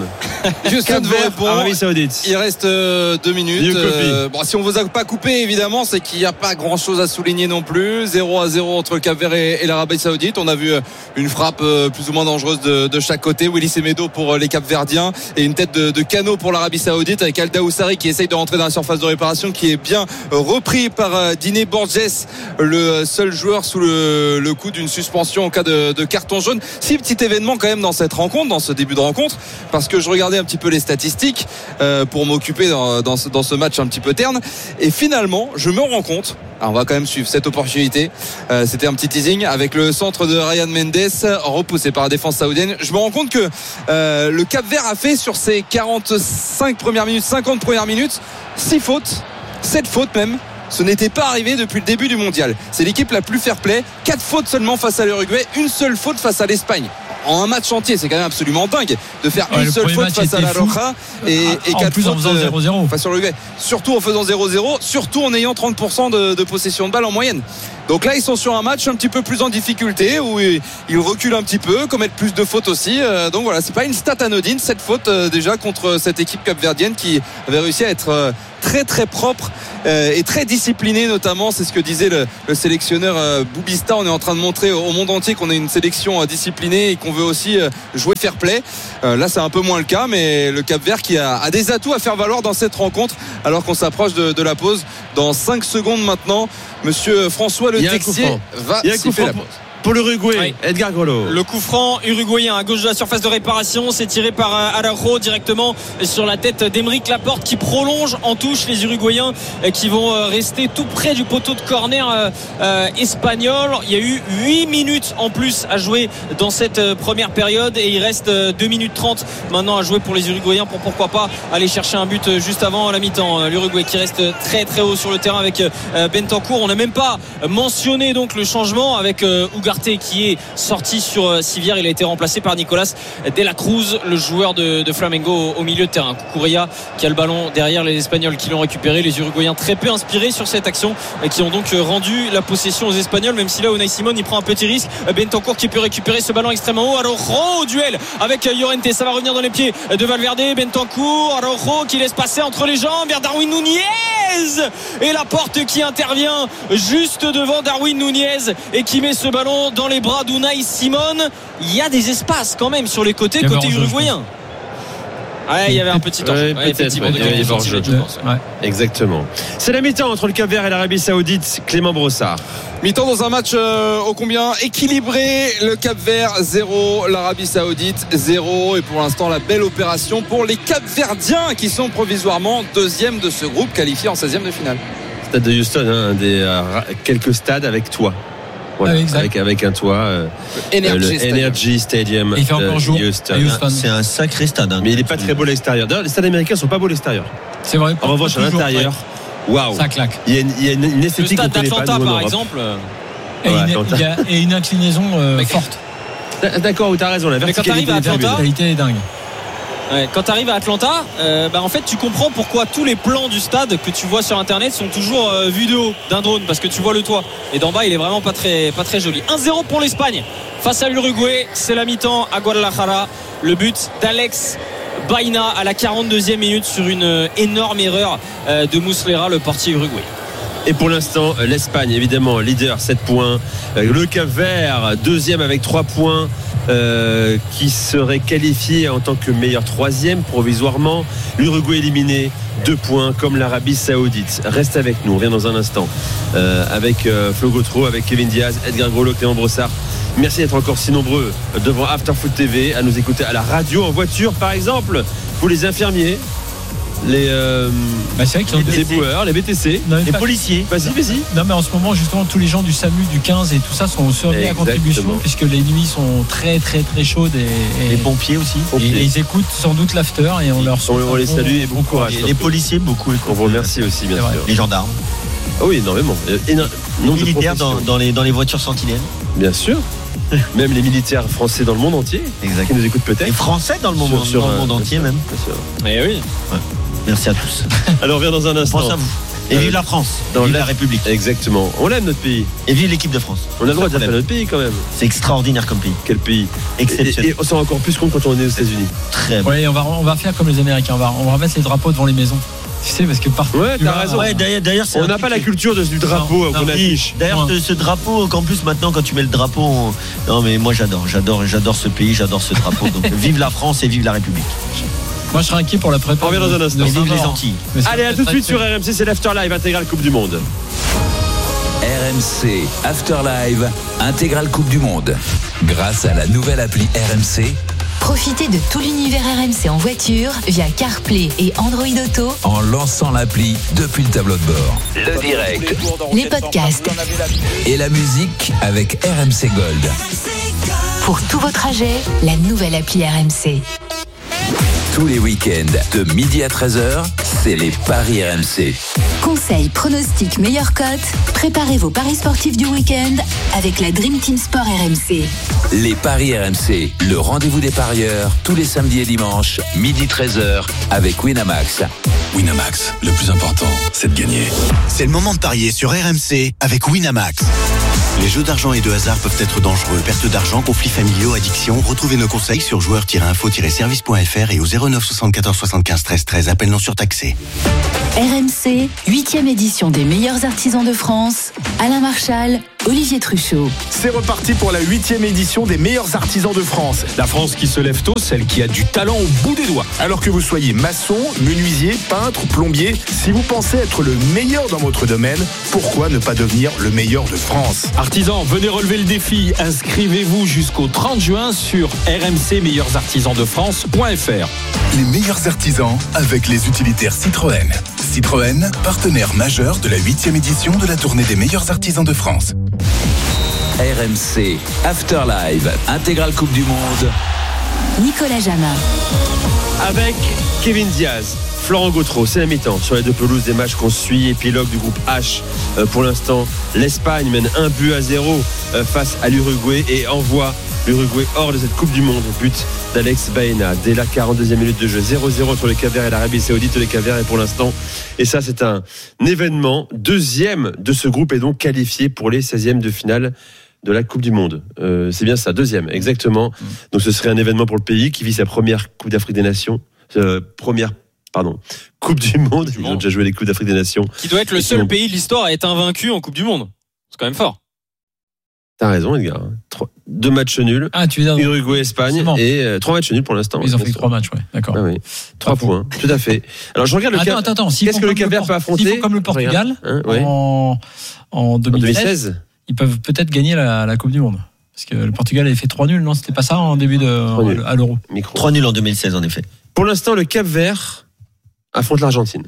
Houston vous répond. Arabie Saoudite. Il reste euh, deux minutes. Euh, bon, si on vous a pas coupé, évidemment, c'est qu'il n'y a pas grand chose à souligner non plus. zéro à zéro entre Cap-Vert et, et l'Arabie Saoudite. On a vu une frappe euh, plus ou moins dangereuse de, de chaque côté. Willy Semedo pour les Cap-Verdiens et une tête de, de canot pour l'Arabie Saoudite avec Al Daoussari qui essaye de rentrer dans la surface de réparation, qui est bien repris par euh, Diné Borges, le seul joueur sous le, le coup d'une suspension en cas de, de carton jaune. Si petit événement quand même dans cette rencontre, dans ce début de rencontre, parce que je regardais un petit peu les statistiques euh, pour m'occuper dans, dans, ce, dans ce match un petit peu terne, et finalement je me rends compte, alors on va quand même suivre cette opportunité, euh, c'était un petit teasing avec le centre de Ryan Mendes repoussé par la défense saoudienne. Je me rends compte que euh, le Cap-Vert a fait sur ses quarante-cinq premières minutes, cinquante premières minutes, six fautes, sept fautes même. Ce n'était pas arrivé depuis le début du mondial. C'est l'équipe la plus fair-play. Quatre fautes seulement face à l'Uruguay, une seule faute face à l'Espagne. En un match entier, c'est quand même absolument dingue de faire ouais, une seule faute face à la Roja et, et quatre plus fautes en faisant zéro zéro face à l'Uruguay. Surtout en faisant zéro zéro, surtout en ayant trente pour cent de, de possession de balle en moyenne. Donc là, ils sont sur un match un petit peu plus en difficulté où ils, ils reculent un petit peu, commettent plus de fautes aussi. Euh, donc voilà, c'est pas une stat anodine cette faute euh, déjà contre cette équipe capverdienne qui avait réussi à être euh, très très propre euh, et très disciplinée notamment. C'est ce que disait le, le sélectionneur euh, Boubista. On est en train de montrer au monde entier qu'on est une sélection euh, disciplinée et qu'on veut aussi euh, jouer fair play. Euh, là, c'est un peu moins le cas, mais le Cap-Vert qui a, a des atouts à faire valoir dans cette rencontre alors qu'on s'approche de, de la pause dans cinq secondes maintenant. Monsieur François Le Texier va siffler la pause. Pour l'Uruguay, oui. Edgar Grolot. Le coup franc uruguayen à gauche de la surface de réparation, c'est tiré par Araujo directement sur la tête d'Aymeric Laporte qui prolonge en touche les Uruguayens qui vont rester tout près du poteau de corner euh, espagnol. Il y a eu huit minutes en plus à jouer dans cette première période et il reste deux minutes trente maintenant à jouer pour les Uruguayens pour pourquoi pas aller chercher un but juste avant la mi-temps. L'Uruguay qui reste très très haut sur le terrain avec Bentancur. On n'a même pas mentionné donc le changement avec Ugarte qui est sorti sur Sivière. Il a été remplacé par Nicolas De la Cruz, le joueur de, de Flamengo au milieu de terrain. Cucurella qui a le ballon derrière les Espagnols qui l'ont récupéré. Les Uruguayens très peu inspirés sur cette action et qui ont donc rendu la possession aux Espagnols, même si là Unai Simon il prend un petit risque. Bentancur qui peut récupérer ce ballon extrêmement haut. Araujo au duel avec Llorente, ça va revenir dans les pieds de Valverde. Bentancur, Araujo qui laisse passer entre les jambes vers Darwin Nunez et Laporte qui intervient juste devant Darwin Nunez et qui met ce ballon dans les bras d'Unai Simon. Il y a des espaces quand même sur les côtés côté uruguayen. Ouais, il y avait un petit ouais, ouais, effectivement, ouais, de hors jeu, je pense. Ouais. Exactement. C'est la mi-temps entre le Cap-Vert et l'Arabie Saoudite. Clément Brossard. Mi-temps dans un match euh, ô combien équilibré. Le Cap-Vert zéro, l'Arabie Saoudite zéro. Et pour l'instant, la belle opération pour les Cap-Verdiens qui sont provisoirement deuxième de ce groupe, qualifié en seizième de finale. Stade de Houston, hein, des, euh, quelques stades avec toi. Voilà, ah, avec, avec un toit euh, Energy, le Stadium. Energy Stadium. Il fait encore jour. Houston. Houston. C'est un sacré stade. Hein, mais il n'est pas très beau à l'extérieur. D'ailleurs, les stades américains sont pas beaux à l'extérieur. C'est vrai. En revanche, à l'intérieur, waouh. Ça claque. Il y a une, il y a une esthétique. Le stade d'Atlanta, par exemple. Et, ouais, une, il y a, et une inclinaison euh, forte. D'accord, tu as raison. La verticalité est dingue. Ouais, quand tu arrives à Atlanta, euh, bah en fait tu comprends pourquoi tous les plans du stade que tu vois sur internet sont toujours euh, vus de haut d'un drone, parce que tu vois le toit et d'en bas il est vraiment pas très, pas très joli. un zéro pour l'Espagne face à l'Uruguay, c'est la mi-temps à Guadalajara. Le but d'Alex Baena à la quarante-deuxième minute sur une énorme erreur euh, de Muslera, le portier uruguayen. Et pour l'instant, l'Espagne, évidemment, leader, sept points. Le Cap-Vert, deuxième avec trois points, euh, qui serait qualifié en tant que meilleur troisième provisoirement. L'Uruguay éliminé, deux points, comme l'Arabie Saoudite. Reste avec nous, on revient dans un instant. Euh, avec euh, Flo Gautreau, avec Kevin Diaz, Edgar Grolot, Clément Brossard. Merci d'être encore si nombreux devant After Foot T V, à nous écouter à la radio, en voiture, par exemple, pour les infirmiers. Les, euh, bah c'est vrai qu'ils ont les boueurs, les B T C, non, les pas, policiers. Vas-y, vas-y. Non, mais en ce moment, justement, tous les gens du SAMU, du quinze et tout ça sont surveillés à contribution, puisque les nuits sont très, très, très chaudes. Et, et les pompiers aussi. Et, et ils écoutent sans doute l'after et on leur on, on les salue et bon courage. Et les policiers, beaucoup. On vous remercie aussi, bien sûr. Les gendarmes. Oh oui, énormément. Les militaires dans, dans, les, dans les voitures sentinelles. Bien sûr. Même les militaires français dans le monde entier. Exact. Qui nous écoutent peut-être. Les Français dans le monde, sur, sur, dans le monde entier, même. Bien sûr. Eh oui. Ouais. Merci à tous. Alors, on revient dans un instant. Pense à vous. Et vive la France, dans vive la la République. Exactement. On l'aime notre pays. Et vive l'équipe de France. On a le droit de dire notre pays quand même. C'est extraordinaire comme pays. Quel pays exceptionnel. Et, et on s'en rend encore plus compte quand on est aux États-Unis. Très bon. Oui, on va, on va faire comme les Américains. On va, on va mettre les drapeaux devant les maisons. Tu sais, parce que partout. Ouais, t'as raison. Ouais, d'ailleurs, d'ailleurs, c'est on n'a pas la culture de, du drapeau qu'on affiche. D'ailleurs, ce, ce drapeau, qu'en plus maintenant, quand tu mets le drapeau, on... non mais moi j'adore, j'adore, j'adore ce pays, j'adore ce drapeau. Donc vive la France et vive la République. Moi, je serais inquiet pour la prépa. On revient dans un instant. Et vive les Antilles. Allez, à tout de suite sur R M C, c'est l'Afterlive intégral Coupe du Monde. R M C Afterlive intégral Coupe du Monde. Grâce à la nouvelle appli R M C. Profitez de tout l'univers R M C en voiture via CarPlay et Android Auto en lançant l'appli depuis le tableau de bord. Le direct, les podcasts et la musique avec R M C Gold. Pour tous vos trajets, la nouvelle appli R M C. Tous les week-ends, de midi à treize heures, c'est les paris R M C. Conseils, pronostics, meilleures cotes. Préparez vos paris sportifs du week-end avec la Dream Team Sport R M C. Les paris R M C, le rendez-vous des parieurs, tous les samedis et dimanches, midi treize heures, avec Winamax. Winamax, le plus important, c'est de gagner. C'est le moment de parier sur R M C avec Winamax. Les jeux d'argent et de hasard peuvent être dangereux. Perte d'argent, conflits familiaux, addiction. Retrouvez nos conseils sur joueurs tiret info tiret service point f r et au zéro neuf soixante-quatorze soixante-quinze treize treize. Appel non surtaxé. R M C, huitième édition des meilleurs artisans de France. Alain Marchal, Olivier Truchot. C'est reparti pour la huitième édition des meilleurs artisans de France. La France qui se lève tôt, celle qui a du talent au bout des doigts. Alors que vous soyez maçon, menuisier, peintre, plombier, si vous pensez être le meilleur dans votre domaine, pourquoi ne pas devenir le meilleur de France ? Artisans, venez relever le défi. Inscrivez-vous jusqu'au trente juin sur r m c meilleurs artisans de france point f r. Les meilleurs artisans avec les utilitaires Citroën. Citroën, partenaire majeur de la huitième édition de la tournée des meilleurs artisans de France. R M C Afterlive intégral Coupe du Monde. Nicolas Jamin. Avec Kevin Diaz, Florent Gautreau, c'est la mi-temps sur les deux pelouses des matchs qu'on suit. Épilogue du groupe H. Euh, pour l'instant, l'Espagne mène un but à zéro euh, face à l'Uruguay et envoie l'Uruguay hors de cette Coupe du Monde. But d'Alex Baena dès la quarante-deuxième minute de jeu. zéro zéro entre le Cap-Vert et l'Arabie Saoudite. Le Cap-Vert est pour l'instant, et ça c'est un événement, deuxième de ce groupe est donc qualifié pour les seizièmes de finale de la Coupe du Monde. Euh, c'est bien ça, deuxième, exactement. Mmh. Donc ce serait un événement pour le pays qui vit sa première Coupe d'Afrique des Nations. Euh, première, pardon, Coupe du Monde. Ils ont déjà joué les Coupes d'Afrique des Nations. Qui doit être le seul pays de l'histoire à être invaincu en Coupe du Monde. C'est quand même fort. T'as raison, Edgar. Trois, deux matchs nuls. Ah, tu veux dire Uruguay, Espagne et euh, trois matchs nuls pour l'instant. Ils ont fait trois matchs, ouais. D'accord. Ah oui. Trois points. Tout à fait. Alors je regarde le attends, Cap. Attends, attends. Si Qu'est-ce que le Cap-Vert peut affronter? S'ils font comme le Portugal hein, ouais. en, en deux mille seize, deux mille seize, ils peuvent peut-être gagner la, la Coupe du Monde. Parce que le Portugal avait fait trois nuls, non? C'était pas ça en début de à l'Euro. trois nuls en deux mille seize, en effet. Pour l'instant, le Cap-Vert affronte l'Argentine.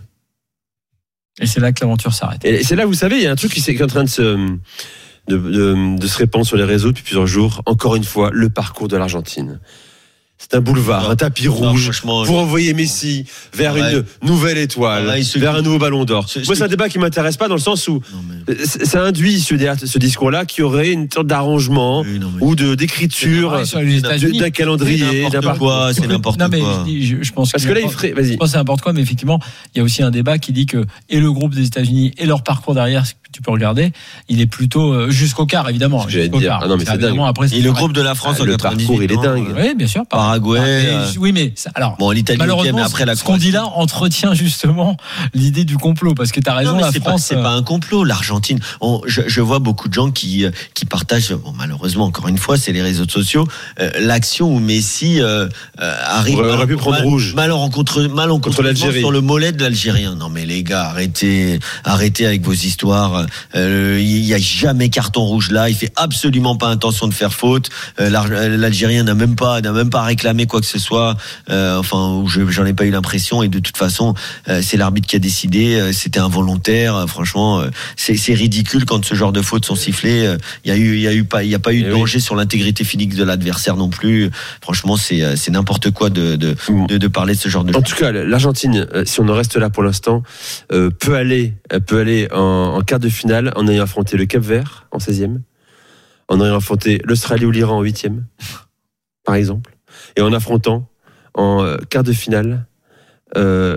Et c'est là que l'aventure s'arrête. Et c'est là, vous savez, il y a un truc qui est en train de se De, de, de se répandre sur les réseaux depuis plusieurs jours. Encore une fois, le parcours de l'Argentine. C'est un boulevard, non, un tapis rouge non, pour envoyer Messi vers ouais. une nouvelle étoile, ouais, vers un nouveau ballon d'or. C'est, Moi, c'est un débat qui m'intéresse pas dans le sens où non, mais... ça induit ce, ce discours-là qui aurait une sorte d'arrangement oui, mais... ou de d'écriture de, d'un calendrier, c'est n'importe quoi. C'est n'importe non, mais quoi. Je, dis, je, je pense parce que, que là, il ferait. Vas-y. Je pense que c'est n'importe quoi, mais effectivement, il y a aussi un débat qui dit que et le groupe des États-Unis et leur parcours derrière, tu peux regarder, il est plutôt jusqu'au quart évidemment. J'allais te dire. Ah non, mais c'est dingue. Après, et le groupe de la France ah, en le parcours, il est dingue. Oui, bien sûr. Paraguay. Euh... Oui, mais ça, alors bon, l'Italie, malheureusement, mais après la ce qu'on dit là entretient justement l'idée du complot, parce que tu as raison. Non, la c'est France, pas, c'est pas un complot. L'Argentine, on, je, je vois beaucoup de gens qui qui partagent. Bon, malheureusement, encore une fois, c'est les réseaux sociaux. Euh, l'action où Messi euh, arrive, on aurait pu prendre mal, rouge, mal en contre, mal en contre l'Algérie sur le mollet de l'Algérien. Non, mais les gars, arrêtez, arrêtez avec vos histoires. Euh, il y a jamais carton rouge là. Il fait absolument pas intention de faire faute. Euh, L'Algérien n'a même pas, n'a même pas réclamé quoi que ce soit. Euh, enfin, je, j'en ai pas eu l'impression. Et de toute façon, euh, c'est l'arbitre qui a décidé. Euh, c'était involontaire. Euh, franchement, euh, c'est, c'est ridicule quand ce genre de fautes sont sifflées. Il euh, y a eu, il y a eu pas, il y a pas eu de danger oui. sur l'intégrité physique de l'adversaire non plus. Franchement, c'est, c'est n'importe quoi de, de, de, de parler de ce genre de. En tout cas, l'Argentine, si on en reste là pour l'instant, euh, peut aller, peut aller en, en quart de finale en ayant affronté le Cap-Vert en seizième, en ayant affronté l'Australie ou l'Iran en huitième, par exemple, et en affrontant en quart de finale euh,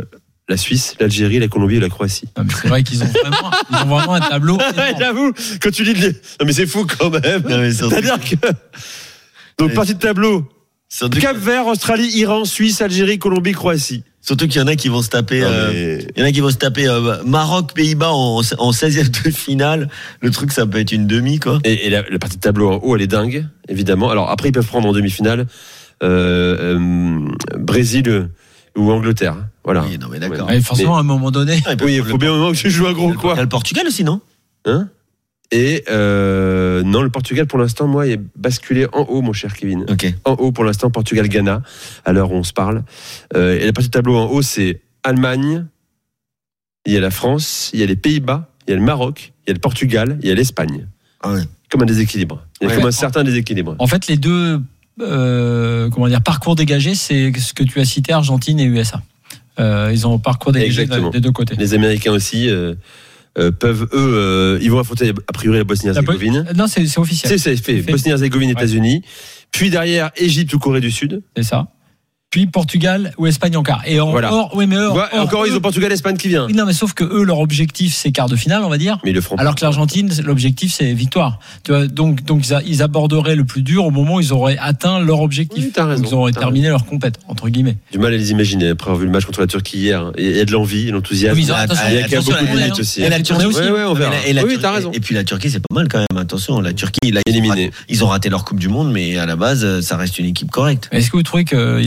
la Suisse, l'Algérie, la Colombie et la Croatie. Non, mais c'est vrai qu'ils ont vraiment, ils ont vraiment un tableau. Ouais, j'avoue, quand tu lis les... Non mais c'est fou quand même. Non, mais C'est-à-dire que... Donc mais... partie de tableau. Cap-Vert, Australie, Iran, Suisse, Algérie, Colombie, Croatie. Surtout qu'il y en a qui vont se taper, non, euh, mais... il y en a qui vont se taper euh, Maroc, Pays-Bas en, en seizième de finale. Le truc, ça peut être une demi, quoi. Et, et la, la partie de tableau en haut, elle est dingue, évidemment. Alors après, ils peuvent prendre en demi-finale euh, euh, Brésil ou Angleterre. Voilà. Oui, non, mais d'accord. Ouais, forcément, mais... à un moment donné. Ah, oui, il faut bien un moment que tu joues un gros quoi. Il y a le Portugal aussi, non? Hein? Et euh, non, le Portugal pour l'instant, moi, est basculé en haut, mon cher Kevin. Okay. En haut pour l'instant, Portugal-Ghana, à l'heure où on se parle. Euh, et la partie de tableau en haut, c'est Allemagne, il y a la France, il y a les Pays-Bas, il y a le Maroc, il y a le Portugal, il y a l'Espagne. Ah ouais. Comme un déséquilibre. Il y a Ouais, comme un en, certain déséquilibre. En fait, les deux euh, comment dire, parcours dégagés, c'est ce que tu as cité, Argentine et U S A. Euh, ils ont parcours dégagé des deux côtés. Les Américains aussi. Euh, Euh, peuvent eux euh, ils vont affronter a priori la Bosnie-Herzégovine. Non, c'est, c'est officiel. C'est, c'est fait. fait. Bosnie-Herzégovine, ouais. États-Unis. Puis derrière Égypte ou Corée du Sud. C'est ça. Puis Portugal ou Espagne en quart. Et en voilà. Or, oui, mais eux, ouais, or, encore eux, ils ont Portugal, Espagne qui vient. Oui, non, mais sauf que eux, leur objectif, c'est quart de finale, on va dire. Mais ils le feront. Alors que l'Argentine, l'objectif, c'est victoire. Tu vois, donc, donc ils aborderaient le plus dur au moment où ils auraient atteint leur objectif. Oui, t'as raison, donc ils auraient terminé raison. leur compète, entre guillemets. Du mal à les imaginer après avoir vu le match contre la Turquie hier. Il y a de l'envie, de l'enthousiasme. Oui, il y a, il y a, il y a beaucoup de limites aussi. Et la Turquie aussi. Ouais, ouais, on verra. Et la, et la oui, Turquie, t'as raison. Et puis la Turquie, c'est pas mal quand même. Attention, la Turquie, là, ils, éliminé. Ont raté, ils ont raté leur Coupe du Monde, mais à la base, ça reste une équipe correcte. Est-ce que vous trouvez que